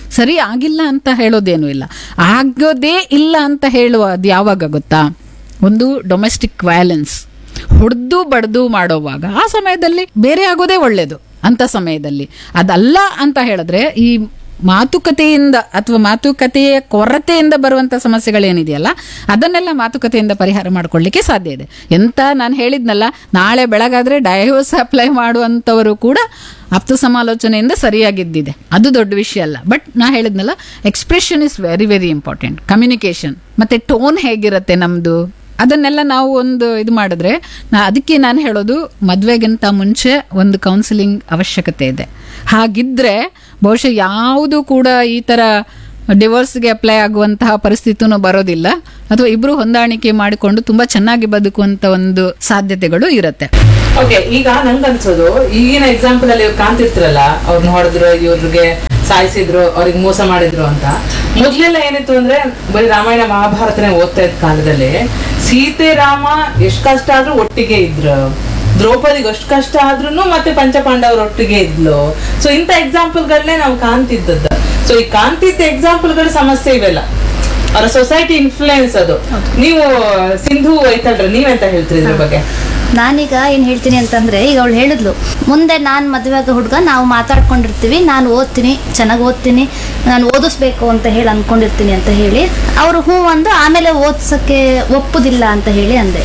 ಸರಿ ಆಗಿಲ್ಲ ಅಂತ ಹೇಳೋದೇನು ಇಲ್ಲ. ಆಗೋದೇ ಇಲ್ಲ ಅಂತ ಹೇಳುವ ಅದು ಯಾವಾಗ ಗೊತ್ತಾ, ಒಂದು ಡೊಮೆಸ್ಟಿಕ್ ವೈಲೆನ್ಸ್ ಹೊಡೆದು ಬಡ್ದು ಮಾಡೋವಾಗ ಆ ಸಮಯದಲ್ಲಿ ಬೇರೆ ಆಗೋದೇ ಒಳ್ಳೇದು. ಅಂತ ಸಮಯದಲ್ಲಿ ಅದಲ್ಲ ಅಂತ ಹೇಳಿದ್ರೆ ಈ ಮಾತುಕತೆಯಿಂದ ಅಥವಾ ಮಾತುಕತೆಯ ಕೊರತೆಯಿಂದ ಬರುವಂತ ಸಮಸ್ಯೆಗಳೇನಿದೆಯಲ್ಲ ಅದನ್ನೆಲ್ಲ ಮಾತುಕತೆಯಿಂದ ಪರಿಹಾರ ಮಾಡ್ಕೊಳ್ಳಿಕ್ಕೆ ಸಾಧ್ಯ ಇದೆ. ಎಂತ ನಾನು ಹೇಳಿದ್ನಲ್ಲ, ನಾಳೆ ಬೆಳಗಾದ್ರೆ ಡೈವೋರ್ಸ್ ಅಪ್ಲೈ ಮಾಡುವಂಥವರು ಕೂಡ ಆಪ್ತ ಸಮಾಲೋಚನೆಯಿಂದ ಸರಿಯಾಗಿದ್ದಿದೆ, ಅದು ದೊಡ್ಡ ವಿಷಯ ಅಲ್ಲ. ಬಟ್ ನಾ ಹೇಳಿದ್ನಲ್ಲ, expression is very very important. Communication ಮತ್ತೆ ಟೋನ್ ಹೇಗಿರುತ್ತೆ ನಮ್ದು, ಅದನ್ನೆಲ್ಲ ನಾವು ಒಂದು ಇದು ಮಾಡಿದ್ರೆ, ನಾ ಅದಕ್ಕೆ ನಾನು ಹೇಳೋದು ಮದುವೆಗಿಂತ ಮುಂಚೆ ಒಂದು ಕೌನ್ಸಿಲಿಂಗ್ ಅವಶ್ಯಕತೆ ಇದೆ. ಹಾಗಿದ್ರೆ ಬಹುಶಃ ಯಾವುದು ಕೂಡ ಈ ತರ ಡಿವೋರ್ಸ್ಗೆ ಅಪ್ಲೈ ಆಗುವಂತಹ ಪರಿಸ್ಥಿತಿನೂ ಬರೋದಿಲ್ಲ, ಅಥವಾ ಇಬ್ರು ಹೊಂದಾಣಿಕೆ ಮಾಡಿಕೊಂಡು ತುಂಬಾ ಚೆನ್ನಾಗಿ ಬದುಕುವಂತ ಒಂದು ಸಾಧ್ಯತೆಗಳು ಇರುತ್ತೆ. ಓಕೆ, ಈಗ ನಂಗನ್ಸೋದು ಈಗಿನ ಎಕ್ಸಾಂಪಲ್ ಅಲ್ಲಿ ಕಾಣ್ತಿರ್ತಿರಲ್ಲ, ಅವ್ರನ್ನ ಹೊಡೆದ್ರು, ಇವ್ರಿಗೆ ಸಾಯಿಸಿದ್ರು, ಅವ್ರಿಗೆ ಮೋಸ ಮಾಡಿದ್ರು ಅಂತ. ಮೊದ್ಲೆಲ್ಲ ಏನಿತ್ತು ಅಂದ್ರೆ ಬರೀ ರಾಮಾಯಣ ಮಹಾಭಾರತನೇ ಓದ್ತಾ ಇದ್ದ ಕಾಲದಲ್ಲಿ ಸೀತೆ ರಾಮ ಎಷ್ಟ್ ಕಷ್ಟ ಆದ್ರೂ ಒಟ್ಟಿಗೆ ಇದ್ರು, ದ್ರೌಪದಿಗೆ ಅಷ್ಟು ಕಷ್ಟ ಆದ್ರೂ ಮತ್ತೆ ಪಂಚಪಾಂಡವ್ರ ಒಟ್ಟಿಗೆ ಇದ್ಲು. ಸೊ ಇಂಥ ಎಕ್ಸಾಂಪಲ್ಗಳನ್ನೇ ನಾವು ಕಾಣ್ತಿದ್ದದ್ದು. ಸೊ ಈ ಕಾಣ್ತಿದ್ದ ಎಕ್ಸಾಂಪಲ್ಗಳ ಸಮಸ್ಯೆ ಇವೆಲ್ಲ ಅವರ ಸೊಸೈಟಿ ಇನ್ಫ್ಲೂಯೆನ್ಸ್. ಅದು ನೀವು ಸಿಂಧು ಐತಲ್ರಿ, ನೀವೆಂತ ಹೇಳ್ತೀರಿ ಇದ್ರ ಬಗ್ಗೆ? ನಾನೀಗ ಏನು ಹೇಳ್ತೀನಿ ಅಂತಂದರೆ, ಈಗ ಅವಳು ಹೇಳಿದ್ಲು, ಮುಂದೆ ನಾನು ಮದುವೆ ಆಗೋ ಹುಡುಗ ನಾವು ಮಾತಾಡ್ಕೊಂಡಿರ್ತೀವಿ, ನಾನು ಓದ್ತೀನಿ, ಚೆನ್ನಾಗಿ ಓದ್ತೀನಿ, ನಾನು ಓದಿಸ್ಬೇಕು ಅಂತ ಹೇಳಿ ಅಂದ್ಕೊಂಡಿರ್ತೀನಿ ಅಂತ ಹೇಳಿ ಅವರು ಹ್ಞೂ ಅಂದು ಆಮೇಲೆ ಓದ್ಸೋಕ್ಕೆ ಒಪ್ಪುದಿಲ್ಲ ಅಂತ ಹೇಳಿ ಅಂದೆ.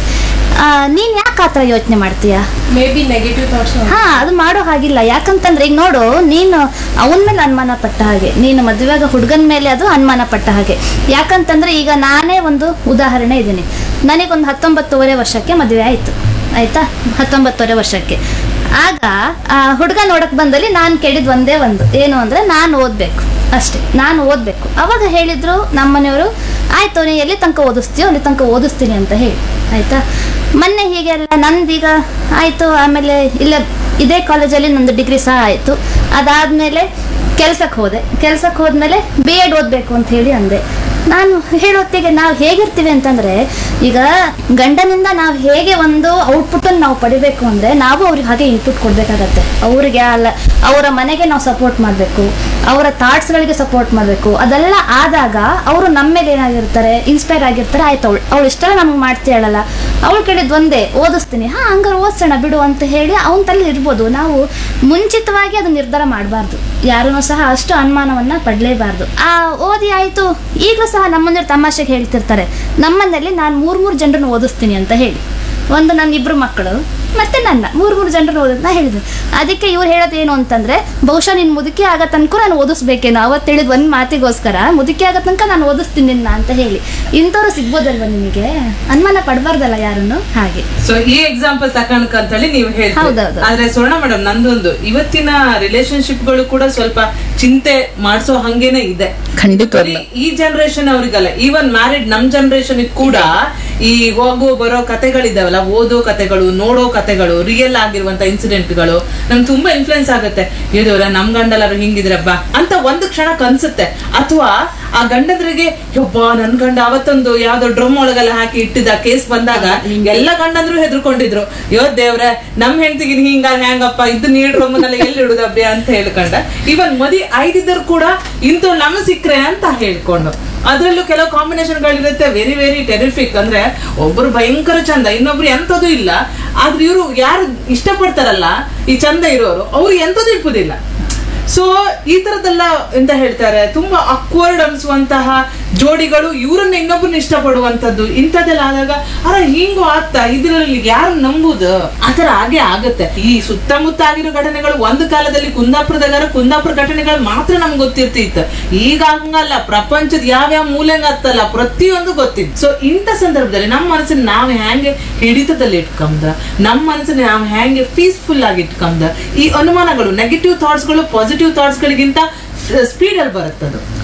ನೀನು ಯಾಕೆ ಆ ಥರ ಯೋಚನೆ ಮಾಡ್ತೀಯಾ? May be negative thoughts. ಹಾಂ, ಅದು ಮಾಡೋ ಹಾಗಿಲ್ಲ. ಯಾಕಂತಂದ್ರೆ ಈಗ ನೋಡು, ನೀನು ಅವನ ಮೇಲೆ ಅನುಮಾನ ಪಟ್ಟ ಹಾಗೆ, ನೀನು ಮದುವೆಯಾಗ ಹುಡುಗನ ಮೇಲೆ ಅದು ಅನುಮಾನ ಪಟ್ಟ ಹಾಗೆ. ಯಾಕಂತಂದ್ರೆ ಈಗ ನಾನೇ ಒಂದು ಉದಾಹರಣೆ ಇದ್ದೀನಿ. ನನಗೊಂದು ಹತ್ತೊಂಬತ್ತುವರೆ ವರ್ಷಕ್ಕೆ ಮದುವೆ ಆಯಿತು, ಆಯಿತಾ, ಹತ್ತೊಂಬತ್ತುವರೆ ವರ್ಷಕ್ಕೆ. ಆಗ ಆ ಹುಡುಗ ನೋಡಕ್ಕೆ ಬಂದಲ್ಲಿ ನಾನು ಕೇಳಿದ್ದು ಒಂದೇ ಒಂದು, ಏನು ಅಂದರೆ ನಾನು ಓದಬೇಕು ಅಷ್ಟೇ, ನಾನು ಓದಬೇಕು. ಅವಾಗ ಹೇಳಿದರು ನಮ್ಮನೆಯವರು, ಆಯಿತು ನೀನು ಎಲ್ಲಿ ತನಕ ಓದಿಸ್ತೀಯೋ ಅಲ್ಲಿ ತನಕ ಓದಿಸ್ತೀನಿ ಅಂತ ಹೇಳಿ, ಆಯಿತಾ. ಮೊನ್ನೆ ಹೀಗೆಲ್ಲ ನಂದೀಗ ಆಯಿತು. ಆಮೇಲೆ ಇಲ್ಲೇ ಇದೇ ಕಾಲೇಜಲ್ಲಿ ನಂದು ಡಿಗ್ರಿ ಸಹ ಆಯಿತು. ಅದಾದಮೇಲೆ ಕೆಲ್ಸಕ್ಕೆ ಹೋದೆ. ಕೆಲ್ಸಕ್ಕೆ ಹೋದ್ಮೇಲೆ ಬಿ ಎಡ್ ಓದಬೇಕು ಅಂತ ಹೇಳಿ ಅಂದೆ. ನಾನು ಹೇಳೋತ್ತಿಗೆ ನಾವು ಹೇಗಿರ್ತೀವಿ ಅಂತಂದರೆ, ಈಗ ಗಂಡನಿಂದ ನಾವು ಹೇಗೆ ಒಂದು ಔಟ್ಪುಟ್ಟನ್ನು ನಾವು ಪಡಿಬೇಕು ಅಂದರೆ ನಾವು ಅವ್ರಿಗೆ ಹಾಗೆ ಇನ್ಪುಟ್ ಕೊಡಬೇಕಾಗತ್ತೆ. ಅವ್ರಿಗೆ ಅಲ್ಲ, ಅವರ ಮನೆಗೆ ನಾವು ಸಪೋರ್ಟ್ ಮಾಡಬೇಕು, ಅವರ ಥಾಟ್ಸ್ಗಳಿಗೆ ಸಪೋರ್ಟ್ ಮಾಡಬೇಕು. ಅದೆಲ್ಲ ಆದಾಗ ಅವರು ನಮ್ಮ ಮೇಲೆ ಏನಾಗಿರ್ತಾರೆ, ಇನ್ಸ್ಪೈರ್ ಆಗಿರ್ತಾರೆ. ಆಯ್ತು, ಅವಳು ಅವಳು ಇಷ್ಟೆಲ್ಲ ನಮ್ಗೆ ಮಾಡ್ತೀಯಲ್ಲ, ಅವಳು ಕೇಳಿದ್ದು ಒಂದೇ, ಓದಿಸ್ತೀನಿ, ಹಾಂ ಹಂಗಾರೆ ಓದಿಸೋಣ ಬಿಡು ಅಂತ ಹೇಳಿ ಅವನ ತಲೆ ಇರ್ಬೋದು. ನಾವು ಮುಂಚಿತವಾಗಿ ಅದು ನಿರ್ಧಾರ ಮಾಡಬಾರ್ದು, ಯಾರೂ ಸಹ ಅಷ್ಟು ಅನುಮಾನವನ್ನು ಪಡಲೇಬಾರ್ದು. ಆ ಓದಿ ಆಯಿತು. ಈಗಲೂ ಸಹ ನಮ್ಮಂದ್ರೆ ತಮಾಷೆಗೆ ಹೇಳ್ತಿರ್ತಾರೆ, ನಮ್ಮನೇಲಿ ನಾನು ಮೂರು ಮೂರು ಜನರನ್ನು ಓದಿಸ್ತೀನಿ ಅಂತ ಹೇಳಿ. ಒಂದು ನನ್ನ ಇಬ್ಬರು ಮಕ್ಕಳು ಮತ್ತೆ ನನ್ನ ಮೂರು ಮೂರು ಜನರನ್ನು ಓದೋದು ನಾ ಹೇಳಿದೆ. ಅದಕ್ಕೆ ಇವ್ರು ಹೇಳೋದು ಏನು ಅಂತಂದರೆ, ಬಹುಶಃ ನೀನು ಮುದುಕಿ ಆಗೋ ತನಕ ನಾನು ಓದಿಸ್ಬೇಕೇನೋ. ಅವತ್ತು ಹೇಳಿದ ಒಂದು ಮಾತಿಗೋಸ್ಕರ ಮುದುಕಿ ಆಗೋ ತನಕ ನಾನು ಓದಿಸ್ತೀನಿ ನಿನ್ನ ಅಂತ ಹೇಳಿ. ಇಂಥವ್ರು ಸಿಗ್ಬೋದಲ್ವ ನಿಮಗೆ? ಅನುಮಾನ ಪಡಬಾರ್ದಲ್ಲ ಯಾರನ್ನು, ಹಾಗೆ. ಸೊ ಈ ಎಕ್ಸಾಂಪಲ್ ತಕೊಂಡ್ಕ ಅಂತೇಳಿ ನೀವು ಹೇಳ್ತೀವಿ. ಆದ್ರೆ ಸ್ವರ್ಣ ಮೇಡಮ್, ನಂದೊಂದು ಇವತ್ತಿನ ರಿಲೇಶನ್ಶಿಪ್ಗಳು ಕೂಡ ಸ್ವಲ್ಪ ಚಿಂತೆ ಮಾಡಿಸೋ ಹಂಗೇನೆ ಇದೆ. ಖಂಡಿತ ಈ ಜನರೇಷನ್ ಅವ್ರಿಗಲ್ಲ, ಈವನ್ ಮ್ಯಾರಿಡ್ ನಮ್ ಜನರೇಷನ್ ಕೂಡ ಈ ಹೋಗೋ ಬರೋ ಕತೆಗಳಿದಾವಲ್ಲ, ಓದೋ ಕತೆಗಳು, ನೋಡೋ ಕತೆಗಳು, ರಿಯಲ್ ಆಗಿರುವಂತ ಇನ್ಸಿಡೆಂಟ್ಗಳು ನಮ್ಗೆ ತುಂಬಾ ಇನ್ಫ್ಲುಯೆನ್ಸ್ ಆಗುತ್ತೆ. ಇದೇವಲ್ಲ ನಮ್ ಗಂಡಲ್ಲಾರು ಹಿಂಗಿದ್ರಬ್ಬ ಅಂತ ಒಂದು ಕ್ಷಣ ಕನ್ಸುತ್ತೆ. ಅಥವಾ ಆ ಗಂಡಂದ್ರಿಗೆ ಯೊಬ್ಬ ನನ್ ಗಂಡ ಅವತ್ತೊಂದು ಯಾವ್ದೋ ಡ್ರಮ್ ಒಳಗೆಲ್ಲ ಹಾಕಿ ಇಟ್ಟಿದ್ದ ಕೇಸ್ ಬಂದಾಗ ಎಲ್ಲ ಗಂಡಂದ್ರು ಹೆದರ್ಕೊಂಡಿದ್ರು, ಯೋ ದೇವ್ರೆ ನಮ್ ಹೆಂಡತಿಗೆ ಹಿಂಗ ಹ್ಯಾಂಗಪ್ಪ ಇದು ನೀಡ್ ಡ್ರಮ್ನೆಲ್ಲ ಎಲ್ಲಿ ಇಡುದಬ್ಬೆ ಅಂತ ಹೇಳ್ಕೊಂಡ. ಇವನ್ ಮದಿ ಐದಿದ್ದರು ಕೂಡ ಇಂಥ ನಮ್ ಸಿಕ್ಕ್ರೆ ಅಂತ ಹೇಳ್ಕೊಂಡು. ಅದ್ರಲ್ಲೂ ಕೆಲವು ಕಾಂಬಿನೇಷನ್ಗಳಿರುತ್ತೆ ವೆರಿ ವೆರಿ ಟೆರಿಫಿಕ್. ಅಂದ್ರೆ ಒಬ್ರು ಭಯಂಕರ ಚಂದ, ಇನ್ನೊಬ್ರು ಎಂತದೂ ಇಲ್ಲ. ಆದ್ರೆ ಇವರು ಯಾರು ಇಷ್ಟಪಡ್ತಾರಲ್ಲ ಈ ಚಂದ ಇರೋರು, ಅವ್ರು ಎಂತದೂ ಇಪ್ಪುದಿಲ್ಲ. ಸೊ ಈ ತರದೆಲ್ಲ ಎಂತ ಹೇಳ್ತಾರೆ, ತುಂಬಾ ಅಕ್ವರ್ಡ್ ಅನ್ಸುವಂತಹ ಜೋಡಿಗಳು ಇವ್ರನ್ನ ಇನ್ನೊಬ್ಬರನ್ನ ಇಷ್ಟಪಡುವಂತದ್ದು, ಇಂಥದ್ದೆಲ್ಲ ಆದಾಗ ಅರ ಹಿಂಗೂ ಆಗ್ತಾ ಇದ್ರಲ್ಲಿ ಯಾರು ನಂಬುದು, ಆತರ ಹಾಗೆ ಆಗುತ್ತೆ. ಈ ಸುತ್ತಮುತ್ತ ಆಗಿರೋ ಘಟನೆಗಳು ಒಂದು ಕಾಲದಲ್ಲಿ ಕುಂದಾಪುರದಾಗ ಕುಂದಾಪುರ ಘಟನೆಗಳು ಮಾತ್ರ ನಮ್ಗೆ ಗೊತ್ತಿರ್ತಿತ್ತು. ಈಗ ಹಂಗಲ್ಲ, ಪ್ರಪಂಚದ ಯಾವ್ಯಾವ ಮೂಲೆಂಗ ಆಗ್ತಲ್ಲ ಪ್ರತಿಯೊಂದು ಗೊತ್ತಿತ್ತು. ಸೊ ಇಂಥ ಸಂದರ್ಭದಲ್ಲಿ ನಮ್ಮ ಮನಸ್ಸನ್ನ ನಾವು ಹೆಂಗೆ ಹಿಡಿತದಲ್ಲಿ ಇಟ್ಕೊಂಡ, ನಮ್ಮ ಮನಸ್ಸನ್ನ ನಾವು ಹೆಂಗೆ ಪೀಸ್ಫುಲ್ ಆಗಿ ಇಟ್ಕೊಂಡ, ಈ ಅನುಮಾನಗಳು ನೆಗೆಟಿವ್ ಥಾಟ್ಸ್ಗಳು ಪಾಸಿಟಿವ್ ಥಾಟ್ಸ್ ಗಳಿಗಿಂತ ಸ್ಪೀಡ್ ಅಲ್ಲಿ ಬರುತ್ತದು.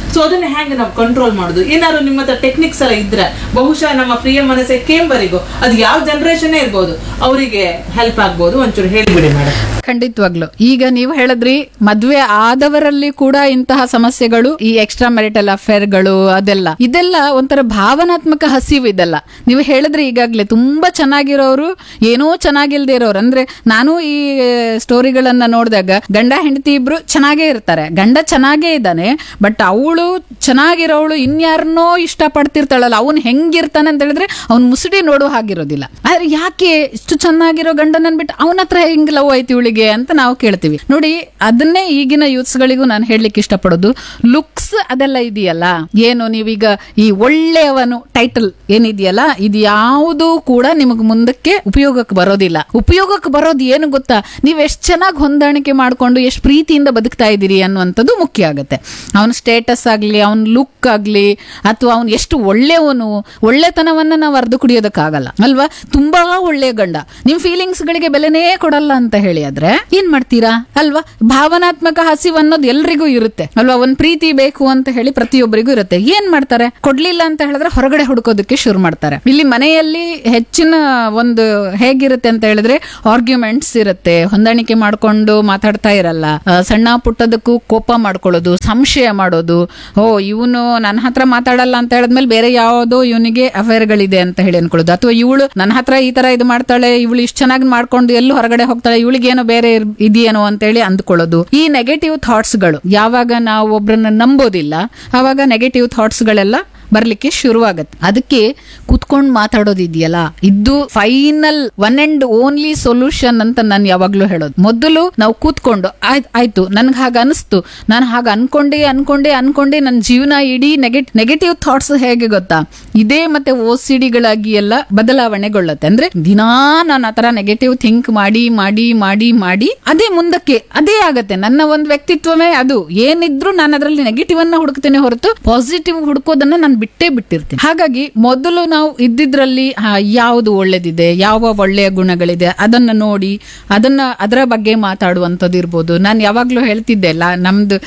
ಸೊ ಅದನ್ನ ಹೆಂಗೆ ನಾವು ಕಂಟ್ರೋಲ್ ಮಾಡುದು? ಏನಾದ್ರು ನಿಮ್ಮ ಹತ್ರ ಟೆಕ್ನಿಕ್ಸ್ ಎಲ್ಲ ಇದ್ರೆ ಬಹುಶಃ ನಮ್ಮ ಪ್ರಿಯ ಮನಸ್ಸೆ ಕೇಂಬರಿಗೂ ಅದು ಯಾವ ಜನರೇಷನ್ ಇರ್ಬೋದು ಅವರಿಗೆ ಹೆಲ್ಪ್ ಆಗ್ಬೋದು. ಒಂಚೂರು ಹೇಳಿಬಿಡಿ ಮೇಡಮ್. ಖಂಡಿತವಾಗ್ಲು ಈಗ ನೀವು ಹೇಳಿದ್ರಿ ಮದ್ವೆ ಆದವರಲ್ಲಿ ಕೂಡ ಇಂತಹ ಸಮಸ್ಯೆಗಳು, ಈ ಎಕ್ಸ್ಟ್ರಾ ಮ್ಯಾರಿಟಲ್ ಅಫೇರ್ಗಳು, ಅದೆಲ್ಲ ಇದೆಲ್ಲ ಒಂಥರ ಭಾವನಾತ್ಮಕ ಹಸಿವು. ಇದೆಲ್ಲ ನೀವು ಹೇಳಿದ್ರೆ ಈಗಾಗ್ಲೇ ತುಂಬಾ ಚೆನ್ನಾಗಿರೋರು, ಏನೋ ಚೆನ್ನಾಗಿಲ್ದೇ ಇರೋರು. ಅಂದ್ರೆ ನಾನು ಈ ಸ್ಟೋರಿಗಳನ್ನ ನೋಡಿದಾಗ ಗಂಡ ಹೆಂಡತಿ ಇಬ್ರು ಚೆನ್ನಾಗೇ ಇರ್ತಾರೆ, ಗಂಡ ಚೆನ್ನಾಗೇ ಇದ್ದಾನೆ, ಬಟ್ ಅವಳು ಚೆನ್ನಾಗಿರೋವಳು ಇನ್ಯಾರನ್ನೋ ಇಷ್ಟ ಪಡ್ತಿರ್ತಾಳಲ್ಲ, ಅವನ್ ಹೆಂಗಿರ್ತಾನೆ ಅಂತ ಹೇಳಿದ್ರೆ ಅವ್ನ್ ಮುಸುಡಿ ನೋಡೋ ಹಾಗಿರೋದಿಲ್ಲ. ಆದ್ರೆ ಯಾಕೆ ಇಷ್ಟು ಚೆನ್ನಾಗಿರೋ ಗಂಡನ ಬಿಟ್ಟು ಅವನ ಹತ್ರ ಹೆಂಗ್ ಲವ್ ಆಯ್ತು ಇವಳಿಗೆ ಅಂತ ನಾವು ಕೇಳ್ತೀವಿ. ನೋಡಿ, ಅದನ್ನೇ ಈಗಿನ ಯೂತ್ಸ್ ಗಳಿಗೂ ನಾನು ಹೇಳಲಿಕ್ಕೆ ಇಷ್ಟಪಡೋದು, ಲುಕ್ಸ್ ಅದೆಲ್ಲ ಇದೆಯಲ್ಲ, ಏನು ನೀವೀಗ ಈ ಒಳ್ಳೆಯವನು ಟೈಟಲ್ ಏನಿದೆಯಲ್ಲ, ಇದು ಯಾವುದು ಕೂಡ ನಿಮಗೆ ಮುಂದಕ್ಕೆ ಉಪಯೋಗಕ್ಕೆ ಬರೋದಿಲ್ಲ. ಉಪಯೋಗಕ್ಕೆ ಬರೋದು ಏನು ಗೊತ್ತಾ, ನೀವು ಎಷ್ಟು ಚೆನ್ನಾಗಿ ಹೊಂದಾಣಿಕೆ ಮಾಡ್ಕೊಂಡು ಎಷ್ಟು ಪ್ರೀತಿಯಿಂದ ಬದುಕ್ತಾ ಇದ್ದೀರಿ ಅನ್ನುವಂಥದ್ದು ಮುಖ್ಯ ಆಗುತ್ತೆ. ಅವನ ಸ್ಟೇಟಸ್ ಆಗ್ಲಿ, ಅವನ ಲುಕ್ ಆಗ್ಲಿ, ಅಥವಾ ಅವನು ಎಷ್ಟು ಒಳ್ಳೆಯವನು, ಒಳ್ಳೆತನವನ್ನ ನಾವು ಅರ್ದು ಕುಡಿಯೋದಕ್ಕಾಗಲ್ಲ ಅಲ್ವಾ. ತುಂಬಾ ಒಳ್ಳೆಯ ಗಂಡ ನಿಮ್ ಫೀಲಿಂಗ್ಸ್ ಗಳಿಗೆ ಬೆಲೆನೇ ಕೊಡಲ್ಲ ಅಂತ ಹೇಳಿ ಆದ್ರೆ ಏನ್ ಮಾಡ್ತೀರಾ ಅಲ್ವಾ. ಭಾವನಾತ್ಮಕ ಹಸಿವು ಅನ್ನೋದು ಎಲ್ರಿಗೂ ಇರುತ್ತೆ ಅಲ್ವಾ. ಒಂದ್ ಪ್ರೀತಿ ಬೇಕು ಅಂತ ಹೇಳಿ ಪ್ರತಿಯೊಬ್ಬರಿಗೂ ಇರುತ್ತೆ. ಏನ್ ಮಾಡ್ತಾರೆ, ಕೊಡ್ಲಿಲ್ಲ ಅಂತ ಹೇಳಿದ್ರೆ ಹೊರಗಡೆ ಹುಡುಕೋದಕ್ಕೆ ಶುರು ಮಾಡ್ತಾರೆ. ಇಲ್ಲಿ ಮನೆಯಲ್ಲಿ ಹೆಚ್ಚಿನ ಒಂದು ಹೇಗಿರುತ್ತೆ ಅಂತ ಹೇಳಿದ್ರೆ ಆರ್ಗ್ಯುಮೆಂಟ್ಸ್ ಇರುತ್ತೆ, ಹೊಂದಾಣಿಕೆ ಮಾಡ್ಕೊಂಡು ಮಾತಾಡ್ತಾ ಇರಲ್ಲ, ಸಣ್ಣ ಪುಟ್ಟದಕ್ಕೂ ಕೋಪ ಮಾಡ್ಕೊಳ್ಳೋದು, ಸಂಶಯ ಮಾಡೋದು, ಓ ಇವನು ನನ್ನ ಹತ್ರ ಮಾತಾಡಲ್ಲ ಅಂತ ಹೇಳಿದ್ಮೇಲೆ ಬೇರೆ ಯಾವುದೋ ಇವನಿಗೆ ಅಫೇರ್ಗಳಿದೆ ಅಂತ ಹೇಳಿ ಅನ್ಕೊಳ್ಳೋದು, ಅಥವಾ ಇವಳು ನನ್ನ ಹತ್ರ ಈ ತರ ಇದು ಮಾಡ್ತಾಳೆ, ಇವಳು ಇಷ್ಟು ಚೆನ್ನಾಗಿ ಮಾಡ್ಕೊಂಡು ಎಲ್ಲೂ ಹೊರಗಡೆ ಹೋಗ್ತಾಳೆ, ಇವಳಿಗೇನೋ ಬೇರೆ ಇದೆಯೇನೋ ಅಂತ ಹೇಳಿ ಅಂದ್ಕೊಳ್ಳೋದು. ಈ ನೆಗೆಟಿವ್ ಥಾಟ್ಸ್ ಗಳು ಯಾವಾಗ ನಾವು ಒಬ್ರನ್ನ ನಂಬೋದಿಲ್ಲ ಆವಾಗ ನೆಗೆಟಿವ್ ಥಾಟ್ಸ್ ಗಳೆಲ್ಲ ಬರ್ಲಿಕ್ಕೆ ಶುರುವಾಗತ್ತೆ. ಅದಕ್ಕೆ ಕುತ್ಕೊಂಡು ಮಾತಾಡೋದಿದೆಯಲ್ಲ, ಇದು final one and only solution ಅಂತ ನಾನು ಯಾವಾಗ್ಲೂ ಹೇಳೋದು. ಮೊದಲು ನಾವು ಕೂತ್ಕೊಂಡು ಆಯ್ತು ನನ್ಗೆ ಹಾಗೆ ಅನಿಸ್ತು, ನಾನು ಹಾಗೆ ಅನ್ಕೊಂಡೆ ಅನ್ಕೊಂಡೆ ಅನ್ಕೊಂಡೆ ನನ್ನ ಜೀವನ ಇಡೀ ನೆಗೆಟ್ ನೆಗೆಟಿವ್ ಥಾಟ್ಸ್ ಹೇಗೆ ಗೊತ್ತಾ, ಇದೇ ಮತ್ತೆ ಓ ಸಿ ಡಿಗಳಾಗಿ ಎಲ್ಲ ಬದಲಾವಣೆಗೊಳ್ಳುತ್ತೆ. ಅಂದ್ರೆ ದಿನಾ ನಾನು ಆತರ ನೆಗೆಟಿವ್ ಥಿಂಕ್ ಮಾಡಿ ಮಾಡಿ ಮಾಡಿ ಮಾಡಿ ಅದೇ ಮುಂದಕ್ಕೆ ಅದೇ ಆಗತ್ತೆ. ನನ್ನ ಒಂದು ವ್ಯಕ್ತಿತ್ವವೇ ಅದು. ಏನಿದ್ರು ನಾನು ಅದರಲ್ಲಿ ನೆಗೆಟಿವ್ ಅನ್ನ ಹುಡುಕ್ತೇನೆ ಹೊರತು ಪಾಸಿಟಿವ್ ಹುಡುಕೋದನ್ನ ನಾನು ಬಿಟ್ಟೇ ಬಿಟ್ಟಿರ್ತೀನಿ. ಹಾಗಾಗಿ ಮೊದಲು ನಾವು ಇದ್ದಿದ್ರಲ್ಲಿ ಯಾವುದು ಒಳ್ಳೇದಿದೆ, ಯಾವ ಒಳ್ಳೆಯ ಗುಣಗಳಿದೆ ಅದನ್ನ ನೋಡಿ ಅದನ್ನ ಅದರ ಬಗ್ಗೆ ಮಾತಾಡುವಂಥದ್ದು ಇರ್ಬೋದು. ನಾನು ಯಾವಾಗ್ಲೂ ಹೇಳ್ತಿದ್ದೆ ಅಲ್ಲ, ನಮ್ದು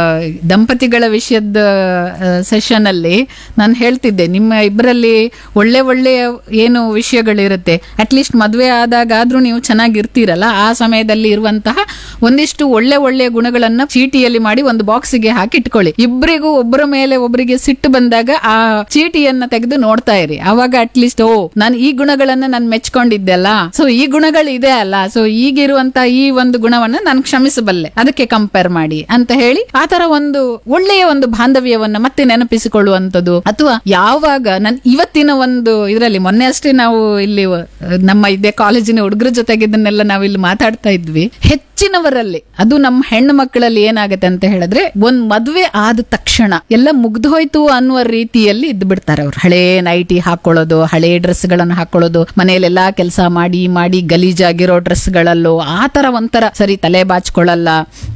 ದಂಪತಿಗಳ ವಿಷಯದ ಸೆಷನ್ ಅಲ್ಲಿ ನಾನು ಹೇಳ್ತಿದ್ದೆ, ನಿಮ್ಮ ಇಬ್ಬರಲ್ಲಿ ಒಳ್ಳೆ ಒಳ್ಳೆಯ ಏನು ವಿಷಯಗಳಿರುತ್ತೆ, ಅಟ್ಲೀಸ್ಟ್ ಮದುವೆ ಆದಾಗ ಆದ್ರೂ ನೀವು ಚೆನ್ನಾಗಿರ್ತೀರಲ್ಲ, ಆ ಸಮಯದಲ್ಲಿ ಇರುವಂತಹ ಒಂದಿಷ್ಟು ಒಳ್ಳೆ ಒಳ್ಳೆಯ ಗುಣಗಳನ್ನ ಚೀಟಿಯಲ್ಲಿ ಮಾಡಿ ಒಂದು ಬಾಕ್ಸಿಗೆ ಹಾಕಿ ಇಟ್ಕೊಳ್ಳಿ. ಇಬ್ಬರಿಗೂ ಒಬ್ಬರ ಮೇಲೆ ಒಬ್ಬರಿಗೆ ಸಿಟ್ಟು ಬಂದಾಗ ಆ ಚೀಟಿಯನ್ನ ತೆಗೆದು ನೋಡ್ತಾ ಇರಿ. ಅವಾಗ ಅಟ್ಲೀಸ್ಟ್ ಓ ನಾನು ಈ ಗುಣಗಳನ್ನ ನಾನು ಮೆಚ್ಕೊಂಡಿದ್ದೆ ಅಲ್ಲ, ಸೊ ಈ ಗುಣಗಳು ಇದೆ ಅಲ್ಲ, ಸೊ ಈಗಿರುವಂತ ಈ ಒಂದು ಗುಣವನ್ನ ನಾನು ಕ್ಷಮಿಸಬಲ್ಲೆ, ಅದಕ್ಕೆ ಕಂಪೇರ್ ಮಾಡಿ ಅಂತ ಹೇಳಿ ಆ ತರ ಒಂದು ಒಳ್ಳೆಯ ಒಂದು ಬಾಂಧವ್ಯವನ್ನ ಮತ್ತೆ ನೆನಪಿಸಿಕೊಳ್ಳುವಂಥದ್ದು. ಅಥವಾ ಯಾವಾಗ ನಾನು ಇವತ್ತಿನ ಒಂದು ಇದರಲ್ಲಿ ಮೊನ್ನೆ ಅಷ್ಟೇ ನಾವು ಇಲ್ಲಿ ನಮ್ಮ ಇದೇ ಕಾಲೇಜಿನ ಹುಡುಗರ ಜೊತೆಗಿದ್ದನ್ನೆಲ್ಲ ನಾವು ಇಲ್ಲಿ ಮಾತಾಡ್ತಾ ಇದ್ವಿ. ಹೆಚ್ಚಿನವರಲ್ಲಿ ಅದು ನಮ್ಮ ಹೆಣ್ಣು ಮಕ್ಕಳಲ್ಲಿ ಏನಾಗುತ್ತೆ ಅಂತ ಹೇಳಿದ್ರೆ, ಒಂದ್ ಮದುವೆ ಆದ ತಕ್ಷಣ ಎಲ್ಲ ಮುಗ್ದು ಹೋಯ್ತು ಅನ್ನುವ ರೀತಿಯಲ್ಲಿ ಇದ್ದು ಬಿಡ್ತಾರೆ. ಅವ್ರು ಹಳೇ ನೈಟಿ ಹಾಕೊಳ್ಳೋದು, ಹಳೇ ಡ್ರೆಸ್ ಗಳನ್ನು ಹಾಕೊಳ್ಳೋದು, ಮನೆಯಲ್ಲೆಲ್ಲಾ ಕೆಲಸ ಮಾಡಿ ಮಾಡಿ ಗಲೀಜಾಗಿರೋ ಡ್ರೆಸ್ ಗಳಲ್ಲೂ ಆ ತರ ಒಂಥರ ಸರಿ ತಲೆ ಬಾಚ್ಕೊಳ್ಳಲ್ಲ,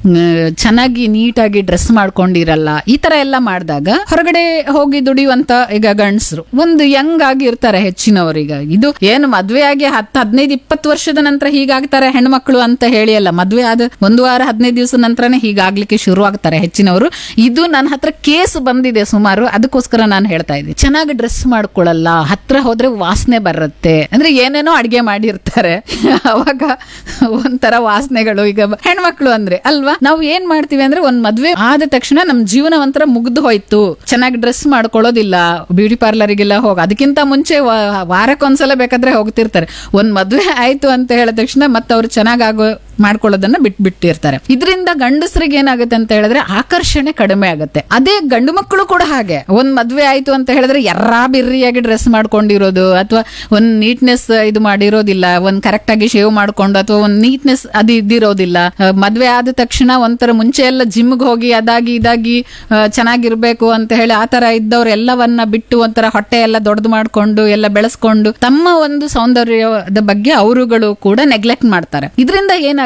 ಚೆನ್ನಾಗಿ ನೀಟಾಗಿ ಡ್ರೆಸ್ ಮಾಡ್ಕೊಂಡಿರಲ್ಲ. ಈ ತರ ಎಲ್ಲ ಮಾಡಿದಾಗ ಹೊರಗಡೆ ಹೋಗಿ ದುಡಿಯುವಂತ ಈಗ ಗಂಡಸರು ಒಂದು ಯಂಗ್ ಆಗಿ ಇರ್ತಾರೆ ಹೆಚ್ಚಿನವರೀಗ. ಇದು ಏನು ಮದ್ವೆ ಆಗಿ ಹತ್ತು ಹದಿನೈದು ಇಪ್ಪತ್ತು ವರ್ಷದ ನಂತರ ಹೀಗಾಗ್ತಾರೆ ಹೆಣ್ಮಕ್ಳು ಅಂತ ಹೇಳಿ ಅಲ್ಲ, ಮದ್ವೆ ಆದ ಒಂದು ವಾರ ಹದಿನೈದು ದಿವಸ ನಂತರನೇ ಹೀಗಾಗ್ಲಿಕ್ಕೆ ಶುರು ಆಗ್ತಾರೆ ಹೆಚ್ಚಿನವರು. ಇದು ನನ್ನ ಹತ್ರ ಕೇಸ್ ಬಂದಿದೆ ಸುಮಾರು, ಅದಕ್ಕೋಸ್ಕರ ನಾನು ಹೇಳ್ತಾ ಇದ್ದೀನಿ. ಚೆನ್ನಾಗಿ ಡ್ರೆಸ್ ಮಾಡ್ಕೊಳ್ಳಲ್ಲ, ಹತ್ರ ಹೋದ್ರೆ ವಾಸನೆ ಬರುತ್ತೆ, ಅಂದ್ರೆ ಏನೇನೋ ಅಡ್ಗೆ ಮಾಡಿರ್ತಾರೆ, ಅವಾಗ ಒಂಥರ ವಾಸನೆಗಳು. ಈಗ ಹೆಣ್ಮಕ್ಳು ಅಂದ್ರೆ ಅಲ್ವಾ, ನಾವು ಏನ್ ಮಾಡ್ತೀವಿ ಅಂದ್ರೆ ಒಂದ್ ಮದ್ವೆ ಆದ ತಕ್ಷಣ ನಮ್ ಜೀವನ ಒಂಥರ ಮುಗ್ದು ಹೋಯ್ತು, ಚೆನ್ನಾಗಿ ಡ್ರೆಸ್ ಮಾಡ್ಕೊಳ್ಳೋದಿಲ್ಲ, ಬ್ಯೂಟಿ ಪಾರ್ಲರ್ಗೆಲ್ಲ ಹೋಗ, ಅದಕ್ಕಿಂತ ಮುಂಚೆ ವಾರಕ್ಕೊಂದ್ಸಲ ಬೇಕಾದ್ರೆ ಹೋಗ್ತಿರ್ತಾರೆ. ಒಂದ್ ಮದ್ವೆ ಆಯ್ತು ಅಂತ ಹೇಳಿದ ತಕ್ಷಣ ಮತ್ತೆ ಅವ್ರು ಚೆನ್ನಾಗೋ ಮಾಡ್ಕೊಳ್ಳೋದನ್ನ ಬಿಟ್ ಬಿಟ್ಟಿರ್ತಾರೆ. ಇದರಿಂದ ಗಂಡಸರಿಗೆ ಏನಾಗುತ್ತೆ ಅಂತ ಹೇಳಿದ್ರೆ ಆಕರ್ಷಣೆ ಕಡಿಮೆ ಆಗುತ್ತೆ. ಅದೇ ಗಂಡು ಮಕ್ಕಳು ಕೂಡ ಹಾಗೆ, ಒಂದ್ ಮದ್ವೆ ಆಯ್ತು ಅಂತ ಹೇಳಿದ್ರೆ ಎರ್ರಾ ಬಿರ್ರಿಯಾಗಿ ಡ್ರೆಸ್ ಮಾಡ್ಕೊಂಡಿರೋದು, ಅಥವಾ ಒಂದ್ ನೀಟ್ನೆಸ್ ಇದು ಮಾಡಿರೋದಿಲ್ಲ, ಒಂದ್ ಕರೆಕ್ಟ್ ಆಗಿ ಶೇವ್ ಮಾಡ್ಕೊಂಡು ಅಥವಾ ಒಂದ್ ನೀಟ್ನೆಸ್ ಅದು ಇದ್ದಿರೋದಿಲ್ಲ. ಮದ್ವೆ ಆದ ತಕ್ಷಣ ಒಂಥರ ಮುಂಚೆ ಎಲ್ಲ ಜಿಮ್ಗೆ ಹೋಗಿ ಅದಾಗಿ ಇದಾಗಿ ಚೆನ್ನಾಗಿರ್ಬೇಕು ಅಂತ ಹೇಳಿ ಆತರ ಇದ್ದವ್ರು ಎಲ್ಲವನ್ನ ಬಿಟ್ಟು ಒಂಥರ ಹೊಟ್ಟೆ ಎಲ್ಲ ದೊಡ್ಡದು ಮಾಡ್ಕೊಂಡು ಎಲ್ಲ ಬೆಳೆಸ್ಕೊಂಡು ತಮ್ಮ ಒಂದು ಸೌಂದರ್ಯದ ಬಗ್ಗೆ ಅವರುಗಳು ಕೂಡ ನೆಗ್ಲೆಕ್ಟ್ ಮಾಡ್ತಾರೆ. ಇದರಿಂದ ಏನಾಗುತ್ತೆ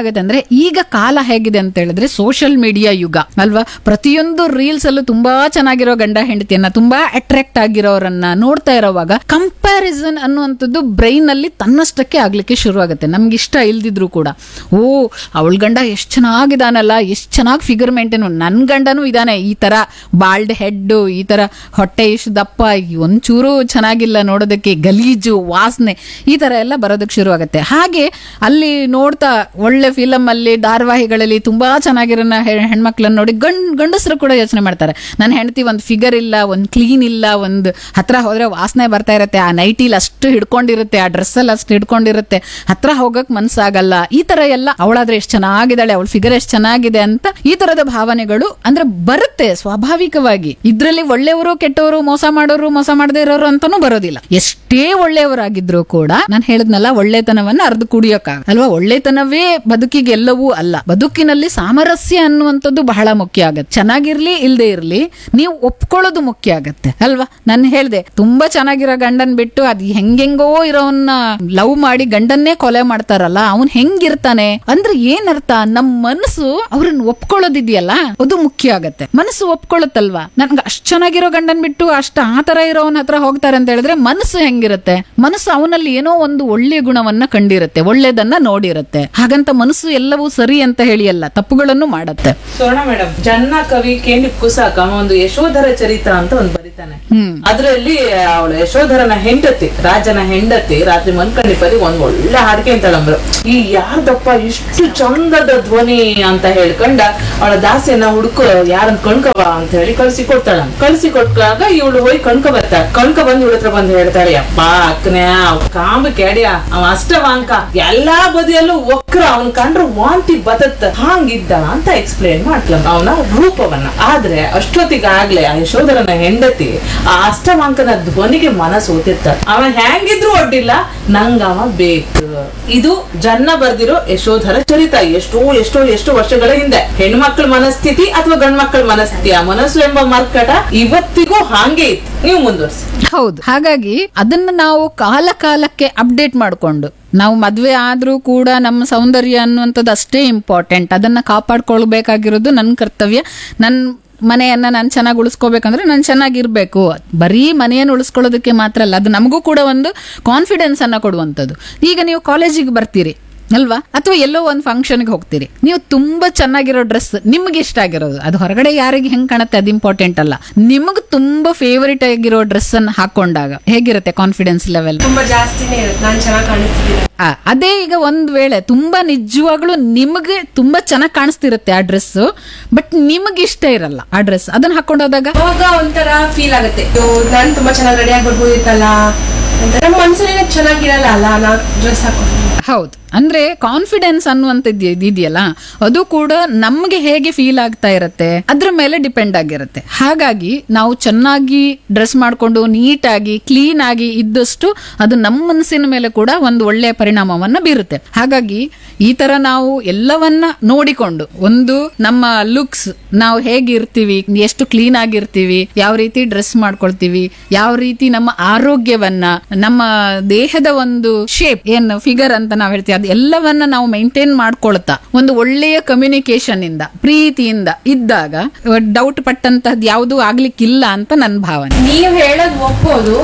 ಏನಾಗುತ್ತೆ ಅಂದ್ರೆ ಈಗ ಕಾಲ ಹೇಗಿದೆ ಅಂತ ಹೇಳಿದ್ರೆ ಸೋಷಿಯಲ್ ಮೀಡಿಯಾ ಯುಗ ಅಲ್ವಾ. ಪ್ರತಿಯೊಂದು ರೀಲ್ಸ್ ಅಲ್ಲೂ ತುಂಬಾ ಚೆನ್ನಾಗಿರೋ ಗಂಡ ಹೆಂಡತಿಯನ್ನ, ತುಂಬಾ ಅಟ್ರಾಕ್ಟ್ ಆಗಿರೋರನ್ನ ನೋಡ್ತಾ ಇರೋವಾಗ ಕಂಪ್ಯಾರಿಸನ್ ಅನ್ನುವಂಥದ್ದು ಬ್ರೈನ್ ಅಲ್ಲಿ ತನ್ನಷ್ಟಕ್ಕೆ ಆಗ್ಲಿಕ್ಕೆ ಶುರು ಆಗುತ್ತೆ. ನಮ್ಗೆ ಇಷ್ಟ ಇಲ್ದಿದ್ರು ಕೂಡ, ಓ ಅವಳ ಗಂಡ ಎಷ್ಟು ಚೆನ್ನಾಗಿದಾನಲ್ಲ, ಎಷ್ಟು ಚೆನ್ನಾಗಿ ಫಿಗರ್ ಮೇಂಟೈನ್, ನನ್ ಗಂಡನೂ ಇದಾನೆ ಈ ತರ ಬಾಲ್ಡ್ ಹೆಡ್, ಈ ತರ ಹೊಟ್ಟೆ ಇಷ್ಟು ದಪ್ಪ, ಒಂಚೂರು ಚೆನ್ನಾಗಿಲ್ಲ ನೋಡೋದಕ್ಕೆ, ಗಲೀಜು ವಾಸನೆ, ಈ ತರ ಎಲ್ಲ ಬರೋದಕ್ಕೆ ಶುರು ಆಗುತ್ತೆ. ಹಾಗೆ ಅಲ್ಲಿ ನೋಡ್ತಾ ಒಳ್ಳೆ ಫಿಲಮ್ ಅಲ್ಲಿ ಧಾರಾವಾಹಿಗಳಲ್ಲಿ ತುಂಬಾ ಚೆನ್ನಾಗಿರೋ ಹೆಣ್ಮಕ್ಳನ್ನ ನೋಡಿ ಗಂಡ್ ಗಂಡಸರು ಕೂಡ ಯೋಚನೆ ಮಾಡ್ತಾರೆ, ನನ್ನ ಹೆಂಡತಿ ಒಂದು ಫಿಗರ್ ಇಲ್ಲ, ಒಂದು ಕ್ಲೀನ್ ಇಲ್ಲ, ಒಂದು ಹತ್ರ ಹೋದ್ರೆ ವಾಸನೆ ಬರ್ತಾ ಇರುತ್ತೆ, ಆ ನೈಟಿಲ್ ಅಷ್ಟು ಹಿಡ್ಕೊಂಡಿರುತ್ತೆ, ಆ ಡ್ರೆಸ್ ಅಲ್ಲಿ ಅಷ್ಟು ಹಿಡ್ಕೊಂಡಿರುತ್ತೆ, ಹತ್ರ ಹೋಗಕ್ ಮನ್ಸಾಗಲ್ಲ, ಈ ತರ ಎಲ್ಲ ಅವಳಾದ್ರೆ ಎಷ್ಟು ಚೆನ್ನಾಗಿದ್ದಾಳೆ, ಅವಳ ಫಿಗರ್ ಎಷ್ಟು ಚೆನ್ನಾಗಿದೆ ಅಂತ ಈ ತರದ ಭಾವನೆಗಳು ಅಂದ್ರೆ ಬರುತ್ತೆ ಸ್ವಾಭಾವಿಕವಾಗಿ. ಇದ್ರಲ್ಲಿ ಒಳ್ಳೆಯವರು ಕೆಟ್ಟವರು, ಮೋಸ ಮಾಡೋರು ಮೋಸ ಮಾಡದೇ ಇರೋರು ಅಂತಾನೂ ಬರೋದಿಲ್ಲ. ಎಷ್ಟೇ ಒಳ್ಳೆಯವರಾಗಿದ್ರು ಕೂಡ ನಾನು ಹೇಳಿದ್ನಲ್ಲ, ಒಳ್ಳೆತನವನ್ನ ಅರ್ಧ ಕುಡಿಯೋಕ ಅಲ್ವಾ. ಒಳ್ಳೆತನವೇ ಬದುಕಿಗೆ ಎಲ್ಲವೂ ಅಲ್ಲ. ಬದುಕಿನಲ್ಲಿ ಸಾಮರಸ್ಯ ಅನ್ನುವಂಥದ್ದು ಬಹಳ ಮುಖ್ಯ ಆಗತ್ತೆ. ಚೆನ್ನಾಗಿರ್ಲಿ ಇಲ್ದೇ ಇರ್ಲಿ ನೀವು ಒಪ್ಕೊಳ್ಳೋದು ಮುಖ್ಯ ಆಗತ್ತೆ ಅಲ್ವಾ. ನಾನು ಹೇಳ್ದೆ, ತುಂಬಾ ಚೆನ್ನಾಗಿರೋ ಗಂಡನ್ ಬಿಟ್ಟು ಅದ್ ಹೆಂಗೆಂಗೋ ಇರೋವನ್ನ ಲವ್ ಮಾಡಿ ಗಂಡನ್ನೇ ಕೊಲೆ ಮಾಡ್ತಾರಲ್ಲ, ಅವನ್ ಹೆಂಗಿರ್ತಾನೆ ಅಂದ್ರೆ ಏನರ್ಥ? ನಮ್ ಮನಸ್ಸು ಅವ್ರನ್ನ ಒಪ್ಕೊಳ್ಳೋದಿದೆಯಲ್ಲ ಅದು ಮುಖ್ಯ ಆಗತ್ತೆ. ಮನಸ್ಸು ಒಪ್ಕೊಳ್ಳುತ್ತಲ್ವಾ. ನನ್ಗೆ ಅಷ್ಟ್ ಚೆನ್ನಾಗಿರೋ ಗಂಡನ್ ಬಿಟ್ಟು ಅಷ್ಟ ಆತರ ಇರೋವನ್ ಹತ್ರ ಹೋಗ್ತಾರೆ ಅಂತ ಹೇಳಿದ್ರೆ ಮನಸ್ಸು ಹೆಂಗಿರುತ್ತೆ? ಮನಸ್ಸು ಅವನಲ್ಲಿ ಏನೋ ಒಂದು ಒಳ್ಳೆಯ ಗುಣವನ್ನ ಕಂಡಿರುತ್ತೆ, ಒಳ್ಳೇದನ್ನ ನೋಡಿರುತ್ತೆ. ಹಾಗಂತ ಮನಸ್ಸು ಎಲ್ಲವೂ ಸರಿ ಅಂತ ಹೇಳಿ ಅಲ್ಲ, ತಪ್ಪುಗಳನ್ನು ಮಾಡತ್ತೆ. ಸೋಣ ಮೇಡಮ್, ಜನ್ನ ಕವಿ ಕೇಂದ್ರ ಕುಸಾಕ ಒಂದು ಯಶೋಧರ ಚರಿತ ಅಂತ ಒಂದು ಬರಿತಾನೆ. ಅದ್ರಲ್ಲಿ ಅವಳು ಯಶೋಧರನ ಹೆಂಡತಿ, ರಾಜನ ಹೆಂಡತಿ ರಾತ್ರಿ ಮನ್ಕಂಡಿಪದಿ ಒಂದ್ ಒಳ್ಳೆ ಹಾಡಿಕೆ ಅಂತಳಂಬ್ರು. ಈ ಯಾರ್ದಪ್ಪ ಇಷ್ಟು ಚಂದದ ಧ್ವನಿ ಅಂತ ಹೇಳ್ಕೊಂಡ ಅವಳ ದಾಸಿಯನ್ನ ಹುಡುಕು ಯಾರನ್ನ ಕಣ್ಕವ ಅಂತ ಹೇಳಿ ಕಳ್ಸಿ ಕೊಡ್ತಾಳ. ಕಳ್ಸಿ ಕೊಟ್ಟಾಗ ಇವಳು ಹೋಗಿ ಕಣ್ಕ ಬರ್ತಾಳ. ಕಣ್ಕ ಬಂದ್ ಇವಳ ಹತ್ರ ಬಂದು ಹೇಳ್ತಾಳೆ, ಅಪ್ಪ ಅಕ್ಕನೇ ಕಾಂಬ ಕೆಡಿಯ ಅವ ಅಷ್ಟವಾಂಕ, ಎಲ್ಲಾ ಬದಿಯಲ್ಲೂ ವಕ್ರ, ಅವನ್ ಕಂಡ್ರೆ ವಾಂತಿ ಬದತ್ತ ಹಾಂಗಿದ್ದ ಅಂತ ಎಕ್ಸ್ಪ್ಲೇನ್ ಮಾಡ್ಲ ಅವನ ರೂಪವನ್ನ. ಆದ್ರೆ ಅಷ್ಟೊತ್ತಿಗಾಗ್ಲೇ ಆ ಯಶೋಧರನ ಹೆಂಡತಿ ಆ ಅಷ್ಟವಾಂಕನ ಧ್ವನಿಗೆ ಮನಸ್ಸು ಓತಿರ್ತಾಳ. ಅವ ಹೆಂಗಿದ್ರು ಒಡ್ಡಿಲ್ಲ, ನಂಗ ಅವ ಬೇಕು. ಇದು ಜನ್ನ ಬರ್ದಿರೋ ಯಶೋಧರ ಚರಿತ. ಎಷ್ಟೋ ಎಷ್ಟೋ ಎಷ್ಟೋ ವರ್ಷಗಳ ಹಿಂದೆ ಹೆಣ್ಮಕ್ಳ ಮನಸ್ಥಿತಿ ಅಥವಾ ಗಂಡ್ಮಕ್ಳ ಮನಸ್ಥಿತಿ, ಆ ಮನಸ್ಸು ಎಂಬ ಮರ್ಕಟ ಇವತ್ತಿಗೂ ಹಾಗೆ ಇತ್ತು. ನೀವು ಮುಂದುವರ್ಸಿ. ಹೌದು. ಹಾಗಾಗಿ ಅದನ್ನ ನಾವು ಕಾಲ ಕಾಲಕ್ಕೆ ಅಪ್ಡೇಟ್ ಮಾಡ್ಕೊಂಡು, ನಾವು ಮದ್ವೆ ಆದ್ರೂ ಕೂಡ ನಮ್ಮ ಸೌಂದರ್ಯ ಅನ್ನುವಂಥದ್ದು ಅಷ್ಟೇ ಇಂಪಾರ್ಟೆಂಟ್. ಅದನ್ನ ಕಾಪಾಡ್ಕೊಳ್ಬೇಕಾಗಿರೋದು ನನ್ನ ಕರ್ತವ್ಯ. ನನ್ ಮನೆಯನ್ನ ನಾನು ಚೆನ್ನಾಗಿ ಉಳಿಸ್ಕೋಬೇಕಂದ್ರೆ ನಾನು ಚೆನ್ನಾಗಿರ್ಬೇಕು. ಬರೀ ಮನೆಯನ್ನು ಉಳಿಸ್ಕೊಳ್ಳೋದಕ್ಕೆ ಮಾತ್ರ ಅಲ್ಲ, ಅದು ನಮಗೂ ಕೂಡ ಒಂದು ಕಾನ್ಫಿಡೆನ್ಸ್ ಅನ್ನ ಕೊಡುವಂಥದ್ದು. ಈಗ ನೀವು ಕಾಲೇಜಿಗೆ ಬರ್ತೀರಿ ಅಲ್ವಾ, ಅಥವಾ ಎಲ್ಲೋ ಒಂದು ಫಂಕ್ಷನ್ಗೆ ಹೋಗ್ತೀರಿ, ನೀವು ತುಂಬಾ ಚೆನ್ನಾಗಿರೋ ಡ್ರೆಸ್ ನಿಮ್ಗೆ ಇಷ್ಟ ಆಗಿರೋದು, ಅದು ಹೊರಗಡೆ ಯಾರಿಗೆ ಹೆಂಗ್ ಕಾಣುತ್ತೆ ಅದು ಇಂಪಾರ್ಟೆಂಟ್ ಅಲ್ಲ. ನಿಮಗ್ ತುಂಬಾ ಫೇವರಿಟ್ ಆಗಿರೋ ಡ್ರೆಸ್ ಅನ್ನ ಹಾಕೊಂಡಾಗ ಹೇಗಿರುತ್ತೆ ಕಾನ್ಫಿಡೆನ್ಸ್ ಲೆವೆಲ್? ತುಂಬಾ ಜಾಸ್ತಿನೇ ಇರುತ್ತೆ, ನಾನು ಚೆನ್ನಾಗಿ ಕಾಣಿಸ್ತಿದ್ದೀನಿ. ಅದೇ ಈಗ ಒಂದ್ ವೇಳೆ ತುಂಬಾ ನಿಜವಾಗ್ಲೂ ನಿಮಗೆ ತುಂಬಾ ಚೆನ್ನಾಗಿ ಕಾಣಿಸ್ತಿರುತ್ತೆ ಆ ಡ್ರೆಸ್, ಬಟ್ ನಿಮಗೆ ಇಷ್ಟ ಇರಲ್ಲ ಆ ಡ್ರೆಸ್, ಅದನ್ನ ಹಾಕೊಂಡೋದಾಗ ಅವಾಗ ಒಂಥರ ಫೀಲ್ ಆಗುತ್ತೆ, ನಾನು ತುಂಬಾ ಚೆನ್ನಾಗಿ ರೆಡಿ ಆಗಿ ಬರ್ಬೋದಿತ್ತಲ್ಲ ಅಂತ. ನಮ್ಮ ಮನ್ಸಲ್ಲಿ ಚೆನ್ನಾಗಿರಲ್ಲ ಅಲ್ಲ ನಾ ಡ್ರೆಸ್ ಹಾಕೊಂಡು. ಹೌದು. ಅಂದ್ರೆ ಕಾನ್ಫಿಡೆನ್ಸ್ ಅನ್ನುವಂಥದ್ದು ಇದೆಯಲ್ಲ, ಅದು ಕೂಡ ನಮ್ಗೆ ಹೇಗೆ ಫೀಲ್ ಆಗ್ತಾ ಇರತ್ತೆ ಅದ್ರ ಮೇಲೆ ಡಿಪೆಂಡ್ ಆಗಿರುತ್ತೆ. ಹಾಗಾಗಿ ನಾವು ಚೆನ್ನಾಗಿ ಡ್ರೆಸ್ ಮಾಡ್ಕೊಂಡು ನೀಟಾಗಿ ಕ್ಲೀನ್ ಆಗಿ ಇದ್ದಷ್ಟು ಅದು ನಮ್ಮ ಮನಸ್ಸಿನ ಮೇಲೆ ಕೂಡ ಒಂದು ಒಳ್ಳೆಯ ಪರಿಣಾಮವನ್ನ ಬೀರುತ್ತೆ. ಹಾಗಾಗಿ ಈ ತರ ನಾವು ಎಲ್ಲವನ್ನ ನೋಡಿಕೊಂಡು, ಒಂದು ನಮ್ಮ ಲುಕ್ಸ್, ನಾವು ಹೇಗಿರ್ತೀವಿ, ಎಷ್ಟು ಕ್ಲೀನ್ ಆಗಿರ್ತೀವಿ, ಯಾವ ರೀತಿ ಡ್ರೆಸ್ ಮಾಡ್ಕೊಳ್ತೀವಿ, ಯಾವ ರೀತಿ ನಮ್ಮ ಆರೋಗ್ಯವನ್ನ, ನಮ್ಮ ದೇಹದ ಒಂದು ಶೇಪ್ ಏನು ಫಿಗರ್ ಅಂತ ನಾವ್ ಹೇಳ್ತೀವಿ, ಎಲ್ಲವನ್ನ ನಾವು ಮೈಂಟೈನ್ ಮಾಡ್ಕೊಳ್ತಾ ಒಂದು ಒಳ್ಳೆಯ ಕಮ್ಯುನಿಕೇಶನ್ ಇಂದ ಪ್ರೀತಿಯಿಂದ ಇದ್ದಾಗ ಡೌಟ್ ಪಟ್ಟಂತಹದ್ದು ಯಾವುದು ಆಗ್ಲಿಕ್ಕಿಲ್ಲ ಅಂತ ನನ್ನ ಭಾವನೆ. ನೀವ್ ಹೇಳೋದ್ ಒಪ್ಪೋದು,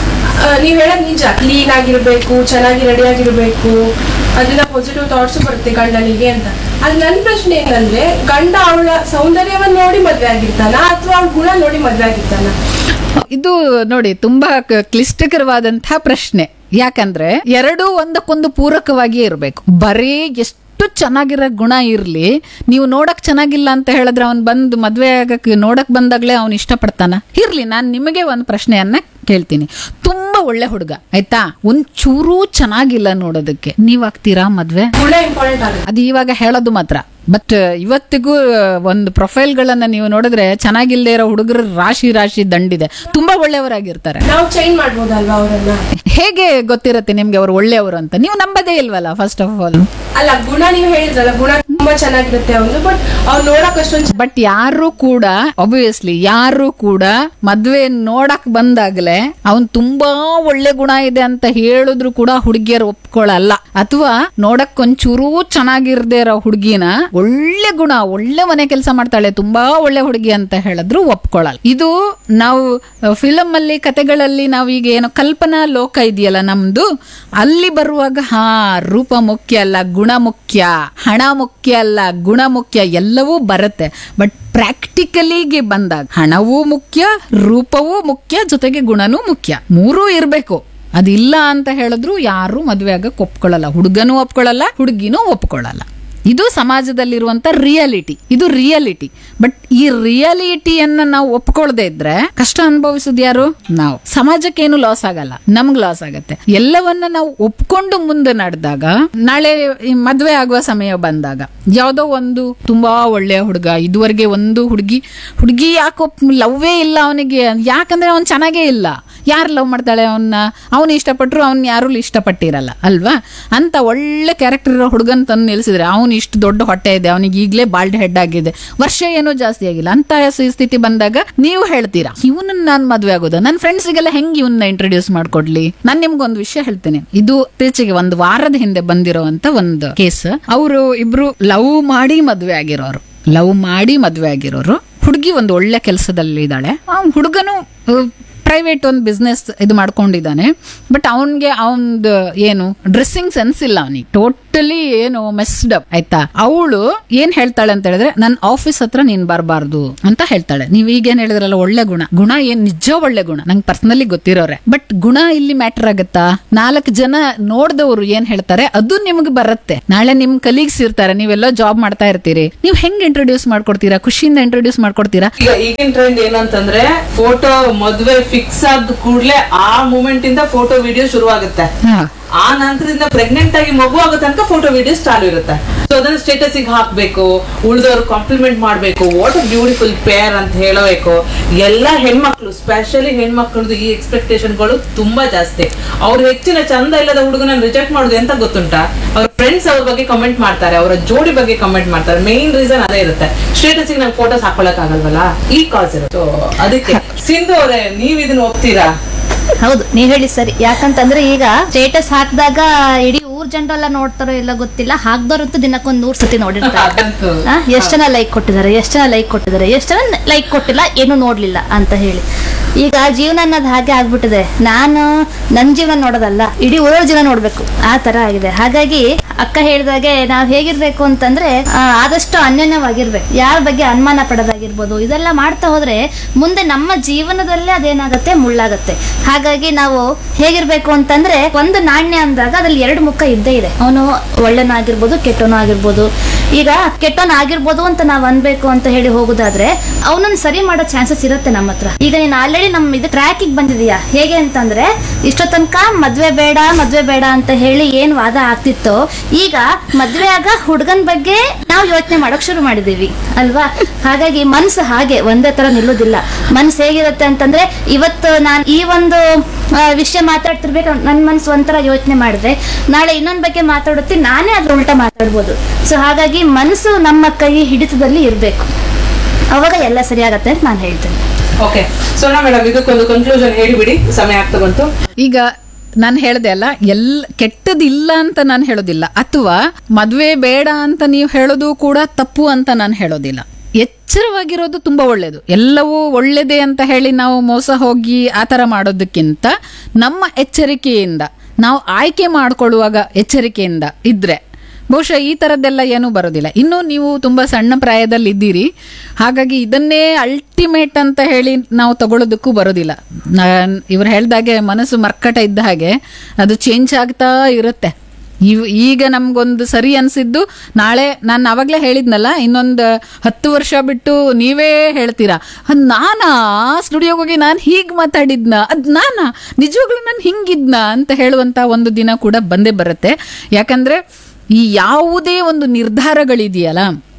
ನೀವ್ ಹೇಳೋದ್ ನಿಜ. ಕ್ಲೀನ್ ಆಗಿರ್ಬೇಕು, ಚೆನ್ನಾಗಿ ರೆಡಿ ಆಗಿರ್ಬೇಕು, ಅದರಿಂದ ಪಾಸಿಟಿವ್ ಥಾಟ್ಸ್ ಬರುತ್ತೆ ಗಂಡನಿಗೆ ಅಂತ. ಅದು ನನ್ನ ಪ್ರಶ್ನೆ ಏನಂದ್ರೆ, ಗಂಡ ಅವಳ ಸೌಂದರ್ಯವನ್ನ ನೋಡಿ ಮದ್ವೆ ಆಗಿರ್ತಾನ ಅಥವಾ ಅವಳ ಗುಣ ನೋಡಿ ಮದ್ವೆ ಆಗಿರ್ತಾನ? ಇದು ನೋಡಿ ತುಂಬಾ ಕ್ಲಿಷ್ಟಕರವಾದಂತಹ ಪ್ರಶ್ನೆ. ಯಾಕಂದ್ರೆ ಎರಡೂ ಒಂದಕ್ಕೊಂದು ಪೂರಕವಾಗಿಯೇ ಇರಬೇಕು. ಬರೀ ಎಷ್ಟು ಚೆನ್ನಾಗಿರೋ ಗುಣ ಇರ್ಲಿ, ನೀವು ನೋಡಕ್ ಚೆನ್ನಾಗಿಲ್ಲ ಅಂತ ಹೇಳಿದ್ರೆ ಅವ್ನ್ ಬಂದು ಮದ್ವೆ ಆಗಕ್ ನೋಡಕ್ ಬಂದಾಗ್ಲೇ ಅವ್ನು ಇಷ್ಟಪಡ್ತಾನ? ಇರ್ಲಿ, ನಾನ್ ನಿಮಗೆ ಒಂದು ಪ್ರಶ್ನೆಯನ್ನ ಕೇಳ್ತೀನಿ. ತುಂಬಾ ಒಳ್ಳೆ ಹುಡುಗ ಆಯ್ತಾ, ಒಂದ್ ಚೂರು ಚೆನ್ನಾಗಿಲ್ಲ ನೋಡೋದಕ್ಕೆ, ನೀವ್ ಆಗ್ತೀರಾ ಮದ್ವೆ? ಗುಣ ಇಂಪಾರ್ಟೆಂಟ್ ಆಗುತ್ತೆ. ಅದು ಇವಾಗ ಹೇಳೋದು ಮಾತ್ರ. ಬಟ್ ಇವತ್ತಿಗೂ ಒಂದು ಪ್ರೊಫೈಲ್ ಗಳನ್ನ ನೀವು ನೋಡಿದ್ರೆ ಚೆನ್ನಾಗಿಲ್ಲದೆ ಇರೋ ಹುಡುಗರ ರಾಶಿ ರಾಶಿ ದಂಡಿದೆ, ತುಂಬಾ ಒಳ್ಳೆಯವರಾಗಿರ್ತಾರೆ. ನಾವು ಚೇಂಜ್ ಮಾಡ್ಬೋದಲ್ವಾ ಅವರನ್ನ? ಹೇಗೆ ಗೊತ್ತಿರತ್ತೆ ನಿಮ್ಗೆ ಅವ್ರು ಒಳ್ಳೆಯವರು ಅಂತ? ನೀವು ನಂಬದೇ ಇಲ್ವಲ್ಲ ಫಸ್ಟ್ ಆಫ್ ಆಲ್. ಅಲ್ಲ, ಗುಣ ನೀವು ಹೇಳಿದ್ರಲ್ಲ, ಗುಣ ತುಂಬಾ ಚೆನ್ನಾಗಿರುತ್ತೆ ಅವನು, ಬಟ್ ಅವ್ನು ನೋಡಕ್ ಅಷ್ಟೊಂದು ಬಟ್ ಯಾರು ಕೂಡ ಆಬ್ವಿಯಸ್ಲಿ ಯಾರು ಕೂಡ ಮದ್ವೆ ನೋಡಕ್ ಬಂದಾಗ್ಲೇ ಅವನ್ ತುಂಬಾ ಒಳ್ಳೆ ಗುಣ ಇದೆ ಅಂತ ಹೇಳಿದ್ರು ಕೂಡ ಹುಡುಗಿಯರು ಒಪ್ಕೊಳ್ಳಲ್ಲ. ಅಥವಾ ನೋಡಕ್ ಒಂಚೂರು ಚೆನ್ನಾಗಿರ್ದೇ ಇರೋ ಹುಡುಗಿನ ಒಳ್ಳೆ ಗುಣ, ಒಳ್ಳೆ ಮನೆ ಕೆಲಸ ಮಾಡ್ತಾಳೆ, ತುಂಬಾ ಒಳ್ಳೆ ಹುಡುಗಿ ಅಂತ ಹೇಳಿದ್ರು ಒಪ್ಕೊಳ್ಳಲ್ಲ. ಇದು ನಾವು ಫಿಲಮ್ ಅಲ್ಲಿ ಕತೆಗಳಲ್ಲಿ ನಾವು ಈಗ ಏನೋ ಕಲ್ಪನಾ ಲೋಕ ಇದೆಯಲ್ಲ ನಮ್ದು, ಅಲ್ಲಿ ಬರುವಾಗ ಹಾ ರೂಪ ಮುಖ್ಯ ಅಲ್ಲ ಗುಣ ಮುಖ್ಯ, ಹಣ ಮುಖ್ಯ ಅಲ್ಲ ಗುಣ ಮುಖ್ಯ, ಎಲ್ಲವೂ ಬರುತ್ತೆ. ಬಟ್ ಪ್ರಾಕ್ಟಿಕಲಿಗೆ ಬಂದಾಗ ಹಣವೂ ಮುಖ್ಯ, ರೂಪವೂ ಮುಖ್ಯ, ಜೊತೆಗೆ ಗುಣನೂ ಮುಖ್ಯ, ಮೂರೂ ಇರ್ಬೇಕು. ಅದಿಲ್ಲ ಅಂತ ಹೇಳಿದ್ರು ಯಾರು ಮದುವೆ ಆಗಕ್ಕೆ ಒಪ್ಕೊಳ್ಳಲ್ಲ, ಹುಡುಗನೂ ಒಪ್ಕೊಳ್ಳಲ್ಲ, ಹುಡುಗಿನೂ ಒಪ್ಕೊಳ್ಳಲ್ಲ. ಇದು ಸಮಾಜದಲ್ಲಿರುವಂತ ರಿಯಾಲಿಟಿ, ಇದು ರಿಯಾಲಿಟಿ. ಬಟ್ ಈ ರಿಯಾಲಿಟಿಯನ್ನ ನಾವು ಒಪ್ಕೊಳ್ದೇ ಇದ್ರೆ ಕಷ್ಟ ಅನುಭವಿಸೋದು ಯಾರು? ನಾವು. ಸಮಾಜಕ್ಕೇನು ಲಾಸ್ ಆಗಲ್ಲ, ನಮ್ಗ್ ಲಾಸ್ ಆಗತ್ತೆ. ಎಲ್ಲವನ್ನ ನಾವು ಒಪ್ಕೊಂಡು ಮುಂದೆ ನಡೆದಾಗ, ನಾಳೆ ಮದ್ವೆ ಆಗುವ ಸಮಯ ಬಂದಾಗ ಯಾವ್ದೋ ಒಂದು ತುಂಬಾ ಒಳ್ಳೆಯ ಹುಡುಗ, ಇದುವರೆಗೆ ಒಂದು ಹುಡುಗಿ ಹುಡುಗಿ ಯಾಕೋ ಲವ್ವೇ ಇಲ್ಲ ಅವನಿಗೆ, ಯಾಕಂದ್ರೆ ಅವನ್ ಚೆನ್ನಾಗೇ ಇಲ್ಲ, ಯಾರು ಲವ್ ಮಾಡ್ತಾಳೆ ಅವನ್ನ, ಅವನು ಇಷ್ಟಪಟ್ರು ಅವ್ನ ಯಾರು ಇಷ್ಟಪಟ್ಟಿರಲ್ಲ ಅಲ್ವಾ? ಅಂತ ಒಳ್ಳೆ ಕ್ಯಾರೆಕ್ಟರ್ ಇರೋ ಹುಡುಗನ್ ತಂದು ನಿಲ್ಸಿದ್ರೆ ಅವ್ನು ಇಷ್ಟು ದೊಡ್ಡ ಹೊಟ್ಟೆ ಇದೆ, ಅವನಿಗೆ ಈಗಲೇ ಬಾಲ್ಡ್ ಹೆಡ್ ಆಗಿದೆ, ವರ್ಷ ಏನೂ ಜಾಸ್ತಿ ಆಗಿಲ್ಲ ಅಂತ ಸ್ಥಿತಿ ಬಂದಾಗ ನೀವು ಹೇಳ್ತೀರಾ ಇವನನ್ನ ನಾನ್ ಮದ್ವೆ ಆಗೋದು, ನನ್ನ ಫ್ರೆಂಡ್ಸಿಗೆಲ್ಲ ಹೆಂಗ್ ಇವನ್ನ ಇಂಟ್ರೊಡ್ಯೂಸ್ ಮಾಡ್ಕೊಡ್ಲಿ? ನಾನ್ ನಿಮ್ಗೊಂದು ವಿಷಯ ಹೇಳ್ತೇನೆ. ಇದು ಇತ್ತೀಚೆಗೆ ಒಂದು ವಾರದ ಹಿಂದೆ ಬಂದಿರೋಂತ ಒಂದು ಕೇಸ್. ಅವರು ಇಬ್ರು ಲವ್ ಮಾಡಿ ಮದ್ವೆ ಆಗಿರೋರು, ಲವ್ ಮಾಡಿ ಮದ್ವೆ ಆಗಿರೋರು. ಹುಡುಗಿ ಒಂದು ಒಳ್ಳೆ ಕೆಲಸದಲ್ಲಿ ಇದ್ದಾಳೆ, ಆ ಹುಡುಗನು ಪ್ರೈವೇಟ್ ಒಂದು ಬಿಸ್ನೆಸ್ ಇದು ಮಾಡ್ಕೊಂಡಿದ್ದಾನೆ. ಬಟ್ ಅವನ್ಗೆ ಅವನ್ದು ಏನು ಡ್ರೆಸ್ಸಿಂಗ್ ಸೆನ್ಸ್ ಇಲ್ಲ, ಅವನಿಗೆ ಟೋಟಲಿ ಏನು ಮೆಸ್ಡ್ ಅಪ್ ಆಯ್ತಾ. ಅವಳು ಏನ್ ಹೇಳ್ತಾಳೆ ಅಂತ ಹೇಳಿದ್ರೆ, ನನ್ ಆಫೀಸ್ ಹತ್ರ ನೀನ್ ಬರಬಾರ್ದು ಅಂತ ಹೇಳ್ತಾಳೆ. ನೀವ್ ಈಗೇನ್ ಹೇಳಿದ್ರಲ್ಲ ಒಳ್ಳೆ ಗುಣ, ಗುಣ ಏನ್ ನಿಜ ಒಳ್ಳೆ ಗುಣ, ನಂಗೆ ಪರ್ಸನಲಿ ಗೊತ್ತಿರೋರೆ. ಬಟ್ ಗುಣ ಇಲ್ಲಿ ಮ್ಯಾಟರ್ ಆಗತ್ತಾ? ನಾಲ್ಕು ಜನ ನೋಡ್ದವ್ರು ಏನ್ ಹೇಳ್ತಾರೆ ಅದು ನಿಮ್ಗೆ ಬರುತ್ತೆ. ನಾಳೆ ನಿಮ್ ಕಲೀಗ್ಸ್ ಇರ್ತಾರೆ, ನೀವೆಲ್ಲೋ ಜಾಬ್ ಮಾಡ್ತಾ ಇರ್ತೀರಿ, ನೀವ್ ಹೆಂಗ್ ಇಂಟ್ರೊಡ್ಯೂಸ್ ಮಾಡ್ಕೊಡ್ತೀರಾ? ಖುಷಿಯಿಂದ ಇಂಟ್ರೊಡ್ಯೂಸ್ ಮಾಡ್ಕೊಡ್ತೀರಾ? ಈಗ ಈಗಿನ ಟ್ರೆಂಡ್ ಏನಂತಂದ್ರೆ, ಫೋಟೋ ಮದ್ವೆ ಫಿಕ್ಸ್ ಆದ ಕೂಡ್ಲೆ ಆ ಮೂಮೆಂಟ್ ಇಂದ ಫೋಟೋ ವಿಡಿಯೋ ಶುರು ಆಗುತ್ತೆ. ಆ ನಂತರದಿಂದ ಪ್ರೆಗ್ನೆಂಟ್ ಆಗಿ ಮಗು ಆಗೋ ತನಕ ಫೋಟೋ ವಿಡಿಯೋಸ್ ಚಾಲು ಇರುತ್ತೆ. ಸೊ ಅದನ್ನ ಸ್ಟೇಟಸ್ ಗೆ ಹಾಕ್ಬೇಕು, ಉಳಿದವ್ರು ಕಾಂಪ್ಲಿಮೆಂಟ್ ಮಾಡ್ಬೇಕು, ವಾಟ್ ಅ ಬ್ಯೂಟಿಫುಲ್ ಪೇರ್ ಅಂತ ಹೇಳಬೇಕು. ಎಲ್ಲಾ ಹೆಣ್ಮಕ್ಳು, ಸ್ಪೆಷಲಿ ಹೆಣ್ಮಕ್ಳದ್ದು ಈ ಎಕ್ಸ್ಪೆಕ್ಟೇಷನ್ಗಳು ತುಂಬಾ ಜಾಸ್ತಿ. ಅವ್ರು ಹೆಚ್ಚಿನ ಚಂದ ಇಲ್ಲದ ಹುಡುಗನ ರಿಜೆಕ್ಟ್ ಮಾಡೋದು ಎಂತ ಗೊತ್ತುಂಟಾ? ಅವ್ರ ಫ್ರೆಂಡ್ಸ್ ಅವ್ರ ಬಗ್ಗೆ ಕಮೆಂಟ್ ಮಾಡ್ತಾರೆ, ಅವರ ಜೋಡಿ ಬಗ್ಗೆ ಕಮೆಂಟ್ ಮಾಡ್ತಾರೆ. ಮೇನ್ ರೀಸನ್ ಅದೇ ಇರುತ್ತೆ, ಸ್ಟೇಟಸ್ ಗೆ ನಂಗೆ ಫೋಟೋಸ್ ಹಾಕೊಳಕ್ ಆಗಲ್ವಲ್ಲ, ಈ ಕಾಸ್ ಇರುತ್ತೆ. ಅದಕ್ಕೆ ಸಿಂಧು ಅವರೇ, ನೀವ್ ಇದನ್ನ ಒಪ್ತೀರಾ? ಹೌದು, ನೀವ್ ಹೇಳಿ ಸರಿ. ಯಾಕಂತಂದ್ರೆ ಈಗ ಸ್ಟೇಟಸ್ ಹಾಕಿದಾಗ ಇಡೀ ಊರ್ ಜನರೆಲ್ಲ ನೋಡ್ತಾರೋ ಇಲ್ಲ ಗೊತ್ತಿಲ್ಲ, ಹಾಕ್ದವ್ರಂತೂ ದಿನಕ್ಕೊಂದ್ ನೂರ್ ಸತಿ ನೋಡಿರ್ತಾರೆ. ಎಷ್ಟ್ ಜನ ಲೈಕ್ ಕೊಟ್ಟಿದ್ದಾರೆ, ಎಷ್ಟ್ ಜನ ಲೈಕ್ ಕೊಟ್ಟಿದ್ದಾರೆ, ಎಷ್ಟ್ ಜನ ಲೈಕ್ ಕೊಟ್ಟಿಲ್ಲ, ಏನು ನೋಡ್ಲಿಲ್ಲ ಅಂತ ಹೇಳಿ. ಈಗ ಜೀವನ ಅನ್ನೋದು ಹಾಗೆ ಆಗ್ಬಿಟ್ಟಿದೆ. ನಾನು ನನ್ ಜೀವನ ನೋಡೋದಲ್ಲ, ಇಡೀ ಊರ ಜೀವನ ನೋಡ್ಬೇಕು, ಆ ತರ ಆಗಿದೆ. ಹಾಗಾಗಿ ಅಕ್ಕ ಹೇಳಿದಾಗೆ ನಾವ್ ಹೇಗಿರ್ಬೇಕು ಅಂತಂದ್ರೆ, ಆದಷ್ಟು ಅನ್ಯೋನ್ಯವಾಗಿರ್ಬೇಕು, ಯಾರ ಬಗ್ಗೆ ಅನುಮಾನ ಪಡೋದಾಗಿರ್ಬೋದು. ಇದೆಲ್ಲ ಮಾಡ್ತಾ ಹೋದ್ರೆ ಮುಂದೆ ನಮ್ಮ ಜೀವನದಲ್ಲೇ ಅದೇನಾಗತ್ತೆ, ಮುಳ್ಳಾಗತ್ತೆ. ಹಾಗಾಗಿ ನಾವು ಹೇಗಿರ್ಬೇಕು ಅಂತಂದ್ರೆ, ಒಂದು ನಾಣ್ಯ ಅಂದಾಗ ಅದ್ರಲ್ಲಿ ಎರಡು ಮುಖ ಇದ್ದೇ ಇದೆ. ಅವನು ಒಳ್ಳೆನ ಆಗಿರ್ಬೋದು, ಕೆಟ್ಟವನು ಆಗಿರ್ಬೋದು. ಈಗ ಕೆಟ್ಟವನ್ ಆಗಿರ್ಬೋದು ಅಂತ ನಾವ್ ಅನ್ಬೇಕು ಅಂತ ಹೇಳಿ ಹೋಗುದಾದ್ರೆ ಅವನನ್ನ ಸರಿ ಮಾಡೋ ಚಾನ್ಸಸ್ ಇರುತ್ತೆ ನಮ್ಮ ಹತ್ರ. ಈಗ ನೀನ್ ಆಲ್ರೆಡಿ ನಮ್ ಇದು ಟ್ರ್ಯಾಕಿಗೆ ಬಂದಿದೀಯಾ. ಹೇಗೆ ಅಂತಂದ್ರೆ, ಇಷ್ಟೋ ತನಕ ಮದ್ವೆ ಬೇಡ ಮದ್ವೆ ಬೇಡ ಅಂತ ಹೇಳಿ ಏನ್ ವಾದ ಆಗ್ತಿತ್ತೋ, ಈಗ ಮದ್ವೆ ಆಗ ಹುಡುಗನ್ ಬಗ್ಗೆ ನಾವು ಯೋಚನೆ ಮಾಡೋಕ್ ಶುರು ಮಾಡಿದೀವಿ ಅಲ್ವಾ? ಹಾಗಾಗಿ ಮನ್ಸು ಹಾಗೆ ಒಂದೇ ತರ ನಿಲ್ಲೋದಿಲ್ಲ. ಮನ್ಸು ಹೇಗಿರುತ್ತೆ ಅಂತಂದ್ರೆ, ಇವತ್ತು ನಾನ್ ಈ ಒಂದು ವಿಷಯ ಮಾತಾಡ್ತಿರ್ಬೇಕು, ನನ್ ಮನ್ಸು ಒಂಥರ ಯೋಚನೆ ಮಾಡಿದ್ರೆ ನಾಳೆ ಇನ್ನೊಂದ್ ಬಗ್ಗೆ ಮಾತಾಡುತ್ತೆ, ನಾನೇ ಅದ್ರ ಉಲ್ಟಾ ಮಾತಾಡ್ಬೋದು. ಸೊ ಹಾಗಾಗಿ ಮನಸ್ಸು ನಮ್ಮ ಕೈ ಹಿಡಿತದಲ್ಲಿ ಇರ್ಬೇಕು, ಅವಾಗ ಎಲ್ಲ ಸರಿ ಆಗತ್ತೆ ಅಂತ ನಾನು ಹೇಳ್ತೇನೆ. ಓಕೆ, ಸೋನಾ ಮೇಡಮ್, ಇದಕ್ಕೊಂದು ಕನ್ಕ್ಲೂಷನ್ ಹೇಳಿಬಿಡಿ, ಸಮಯ ಆಗ್ತಾ ಬಂತು. ಈಗ ನಾನು ಹೇಳ್ದೆ ಅಲ್ಲ, ಎಲ್ ಕೆಟ್ಟದಿಲ್ಲ ಅಂತ ನಾನು ಹೇಳೋದಿಲ್ಲ, ಅಥವಾ ಮದ್ವೆ ಬೇಡ ಅಂತ ನೀವು ಹೇಳೋದು ಕೂಡ ತಪ್ಪು ಅಂತ ನಾನು ಹೇಳೋದಿಲ್ಲ. ಎಚ್ಚರವಾಗಿರೋದು ತುಂಬಾ ಒಳ್ಳೇದು. ಎಲ್ಲವೂ ಒಳ್ಳೇದೇ ಅಂತ ಹೇಳಿ ನಾವು ಮೋಸ ಹೋಗಿ ಆ ಥರ ಮಾಡೋದಕ್ಕಿಂತ ನಮ್ಮ ಎಚ್ಚರಿಕೆಯಿಂದ ನಾವು ಆಯ್ಕೆ ಮಾಡ್ಕೊಳ್ಳುವಾಗ ಎಚ್ಚರಿಕೆಯಿಂದ ಇದ್ರೆ ಬಹುಶಃ ಈ ಥರದ್ದೆಲ್ಲ ಏನೂ ಬರೋದಿಲ್ಲ. ಇನ್ನು ನೀವು ತುಂಬ ಸಣ್ಣ ಪ್ರಾಯದಲ್ಲಿ ಇದ್ದೀರಿ, ಹಾಗಾಗಿ ಇದನ್ನೇ ಅಲ್ಟಿಮೇಟ್ ಅಂತ ಹೇಳಿ ನಾವು ತಗೊಳ್ಳೋದಕ್ಕೂ ಬರೋದಿಲ್ಲ. ನಾನು ಇವ್ರು ಹೇಳ್ದಾಗೆ ಮನಸ್ಸು ಮರ್ಕಟ ಇದ್ದ ಹಾಗೆ ಅದು ಚೇಂಜ್ ಆಗ್ತಾ ಇರುತ್ತೆ. ಇವ್ ಈಗ ನಮ್ಗೊಂದು ಸರಿ ಅನ್ಸಿದ್ದು ನಾಳೆ, ನಾನು ಅವಾಗಲೇ ಹೇಳಿದ್ನಲ್ಲ, ಇನ್ನೊಂದು ಹತ್ತು ವರ್ಷ ಬಿಟ್ಟು ನೀವೇ ಹೇಳ್ತೀರಾ, ನಾನಾ ಸ್ಟುಡಿಯೋಗೆ ಹೋಗಿ ನಾನು ಹೀಗೆ ಮಾತಾಡಿದ್ನ, ಅದು ನಾನಾ ನಿಜವಾಗ್ಲೂ ನಾನು ಹಿಂಗಿದ್ನ ಅಂತ ಹೇಳುವಂಥ ಒಂದು ದಿನ ಕೂಡ ಬಂದೇ ಬರುತ್ತೆ. ಯಾಕಂದರೆ ಈ ಯಾವುದೇ ಒಂದು ನಿರ್ಧಾರಗಳಿದೆಯಲ್ಲ,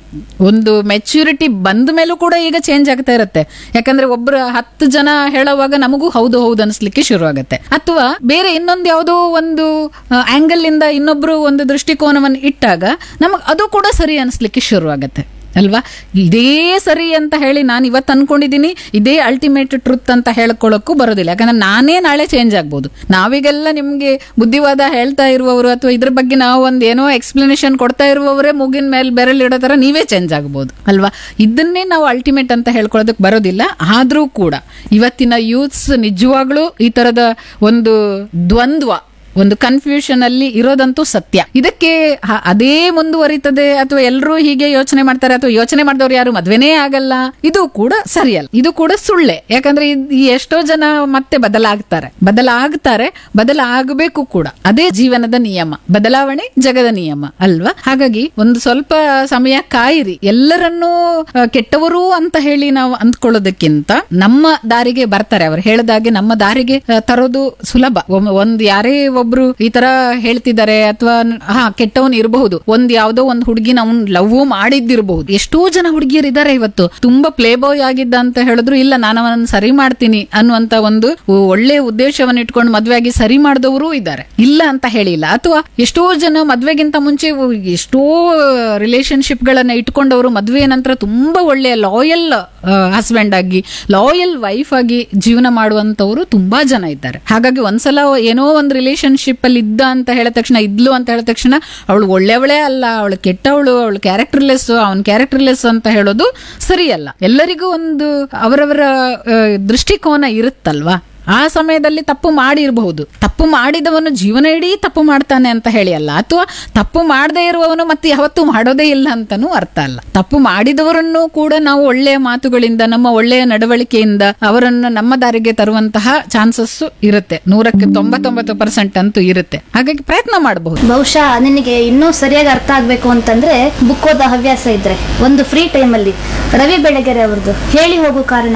ಒಂದು ಮೆಚ್ಯೂರಿಟಿ ಬಂದ ಮೇಲೂ ಕೂಡ ಈಗ ಚೇಂಜ್ ಆಗ್ತಾ ಇರುತ್ತೆ. ಯಾಕಂದ್ರೆ ಒಬ್ರು ಹತ್ತು ಜನ ಹೇಳುವಾಗ ನಮಗೂ ಹೌದು ಹೌದು ಅನ್ಸ್ಲಿಕ್ಕೆ ಶುರು ಆಗುತ್ತೆ. ಅಥವಾ ಬೇರೆ ಇನ್ನೊಂದು ಯಾವುದೋ ಒಂದು ಆಂಗಲ್ ಇಂದ ಇನ್ನೊಬ್ರು ಒಂದು ದೃಷ್ಟಿಕೋನವನ್ನು ಇಟ್ಟಾಗ ನಮಗ್ ಅದು ಕೂಡ ಸರಿ ಅನ್ಸ್ಲಿಕ್ಕೆ ಶುರು ಆಗುತ್ತೆ ಅಲ್ವಾ. ಇದೇ ಸರಿ ಅಂತ ಹೇಳಿ ನಾನು ಇವತ್ತು ಅನ್ಕೊಂಡಿದ್ದೀನಿ, ಇದೇ ಅಲ್ಟಿಮೇಟ್ ಟ್ರುತ್ ಅಂತ ಹೇಳ್ಕೊಳ್ಳೋಕ್ಕೂ ಬರೋದಿಲ್ಲ. ಯಾಕಂದ್ರೆ ನಾನೇ ನಾಳೆ ಚೇಂಜ್ ಆಗ್ಬೋದು. ನಾವೀಗೆಲ್ಲ ನಿಮ್ಗೆ ಬುದ್ಧಿವಾದ ಹೇಳ್ತಾ ಇರುವವರು ಅಥವಾ ಇದ್ರ ಬಗ್ಗೆ ನಾವು ಒಂದ್ ಏನೋ ಎಕ್ಸ್ಪ್ಲನೇಷನ್ ಕೊಡ್ತಾ ಇರುವವರೇ ಮುಗಿನ ಮೇಲೆ ಬೆರಳಿಡೋ ತರ ನೀವೇ ಚೇಂಜ್ ಆಗ್ಬೋದು ಅಲ್ವಾ. ಇದನ್ನೇ ನಾವು ಅಲ್ಟಿಮೇಟ್ ಅಂತ ಹೇಳ್ಕೊಳ್ಳೋದಕ್ಕೆ ಬರೋದಿಲ್ಲ. ಆದ್ರೂ ಕೂಡ ಇವತ್ತಿನ ಯೂತ್ಸ್ ನಿಜವಾಗ್ಲೂ ಈ ತರದ ಒಂದು ದ್ವಂದ್ವ, ಒಂದು ಕನ್ಫ್ಯೂಷನ್ ಅಲ್ಲಿ ಇರೋದಂತೂ ಸತ್ಯ. ಇದಕ್ಕೆ ಅದೇ ಮುಂದುವರಿತದೆ ಅಥವಾ ಎಲ್ಲರೂ ಹೀಗೆ ಯೋಚನೆ ಮಾಡ್ತಾರೆ ಅಥವಾ ಯೋಚನೆ ಮಾಡಿದವ್ರು ಯಾರು ಮದ್ವೆನೇ ಆಗಲ್ಲ, ಇದು ಕೂಡ ಸರಿಯಲ್ಲ, ಇದು ಕೂಡ ಸುಳ್ಳೆ. ಯಾಕಂದ್ರೆ ಎಷ್ಟೋ ಜನ ಮತ್ತೆ ಬದಲಾಗ್ತಾರೆ ಬದಲಾಗ್ತಾರೆ ಬದಲಾಗಬೇಕು ಕೂಡ. ಅದೇ ಜೀವನದ ನಿಯಮ, ಬದಲಾವಣೆ ಜಗದ ನಿಯಮ ಅಲ್ವಾ. ಹಾಗಾಗಿ ಒಂದು ಸ್ವಲ್ಪ ಸಮಯ ಕಾಯಿರಿ. ಎಲ್ಲರನ್ನೂ ಕೆಟ್ಟವರು ಅಂತ ಹೇಳಿ ನಾವು ಅಂದ್ಕೊಳ್ಳೋದಕ್ಕಿಂತ ನಮ್ಮ ದಾರಿಗೆ ಬರ್ತಾರೆ. ಅವ್ರು ಹೇಳಿದಾಗೆ ನಮ್ಮ ದಾರಿಗೆ ತರೋದು ಸುಲಭ. ಒಂದು ಯಾರೇ ಒಬ್ರು ಈ ತರ ಹೇಳ್ತಿದ್ದಾರೆ ಅಥವಾ ಹಾ ಕೆಟ್ಟವನ್ ಇರಬಹುದು, ಒಂದ್ ಯಾವ್ದೋ ಒಂದ್ ಹುಡುಗಿನ ಅವ್ನ್ ಲವ್ ಮಾಡಿದ್ದಿರಬಹುದು. ಎಷ್ಟೋ ಜನ ಹುಡುಗಿಯರು ಇದಾರೆ ಇವತ್ತು ತುಂಬಾ ಪ್ಲೇ ಬಾಯ್ ಆಗಿದ್ದ ಅಂತ ಹೇಳಿದ್ರು ಇಲ್ಲ ನಾನು ಅವನನ್ನ ಸರಿ ಮಾಡ್ತೀನಿ ಅನ್ನುವಂತ ಒಂದು ಒಳ್ಳೆ ಉದ್ದೇಶವನ್ನು ಇಟ್ಕೊಂಡು ಮದ್ವೆಯಾಗಿ ಸರಿ ಮಾಡಿದವರು ಇದ್ದಾರೆ, ಇಲ್ಲ ಅಂತ ಹೇಳಿಲ್ಲ. ಅಥವಾ ಎಷ್ಟೋ ಜನ ಮದ್ವೆಗಿಂತ ಮುಂಚೆ ಎಷ್ಟೋ ರಿಲೇಶನ್ಶಿಪ್ ಗಳನ್ನ ಇಟ್ಕೊಂಡವರು ಮದ್ವೆಯ ನಂತರ ತುಂಬಾ ಒಳ್ಳೆಯ ಲಾಯಲ್ ಹಸ್ಬೆಂಡ್ ಆಗಿ ಲಾಯಲ್ ವೈಫ್ ಆಗಿ ಜೀವನ ಮಾಡುವಂತವರು ತುಂಬಾ ಜನ ಇದ್ದಾರೆ. ಹಾಗಾಗಿ ಒಂದ್ಸಲ ಏನೋ ಒಂದು ರಿಲೇಶನ್ಶಿಪ್ ಅಲ್ಲಿ ಇದ್ದ ಅಂತ ಹೇಳಿದ ತಕ್ಷಣ ಇದ್ಲು ಅಂತ ಹೇಳಿದ ತಕ್ಷಣ ಅವಳು ಒಳ್ಳೆಯವಳೇ ಅಲ್ಲ, ಅವಳು ಕೆಟ್ಟವಳು, ಅವಳು ಕ್ಯಾರೆಕ್ಟರ್ಲೆಸ್, ಅವನ್ ಕ್ಯಾರೆಕ್ಟರ್ಲೆಸ್ ಅಂತ ಹೇಳೋದು ಸರಿಯಲ್ಲ. ಎಲ್ಲರಿಗೂ ಒಂದು ಅವರವರ ದೃಷ್ಟಿಕೋನ ಇರುತ್ತಲ್ವಾ. ಆ ಸಮಯದಲ್ಲಿ ತಪ್ಪು ಮಾಡಿರಬಹುದು. ತಪ್ಪು ಮಾಡಿದವನು ಜೀವನ ಇಡೀ ತಪ್ಪು ಮಾಡ್ತಾನೆ ಅಂತ ಹೇಳಿ ಅಲ್ಲ, ಅಥವಾ ತಪ್ಪು ಮಾಡದೇ ಇರುವವನು ಮತ್ತೆ ಯಾವತ್ತೂ ಮಾಡೋದೇ ಇಲ್ಲ ಅಂತಾನೂ ಅರ್ಥ ಅಲ್ಲ. ತಪ್ಪು ಮಾಡಿದವರನ್ನು ಕೂಡ ನಾವು ಒಳ್ಳೆಯ ಮಾತುಗಳಿಂದ, ನಮ್ಮ ಒಳ್ಳೆಯ ನಡವಳಿಕೆಯಿಂದ ಅವರನ್ನು ನಮ್ಮ ದಾರಿಗೆ ತರುವಂತಹ ಚಾನ್ಸಸ್ ಇರುತ್ತೆ. ನೂರಕ್ಕೆ ತೊಂಬತ್ತೊಂಬತ್ತು ಪರ್ಸೆಂಟ್ ಅಂತೂ ಇರುತ್ತೆ. ಹಾಗಾಗಿ ಪ್ರಯತ್ನ ಮಾಡಬಹುದು. ಬಹುಶಃ ನಿನಗೆ ಇನ್ನೂ ಸರಿಯಾಗಿ ಅರ್ಥ ಆಗ್ಬೇಕು ಅಂತಂದ್ರೆ ಬುಕ್ ಓದೋ ಹವ್ಯಾಸ ಇದ್ರೆ ಒಂದು ಫ್ರೀ ಟೈಮ್ ಅಲ್ಲಿ ರವಿ ಬೆಳಗೆರೆ ಅವ್ರದ್ದು ಹೇಳಿ ಹೋಗು ಕಾರಣ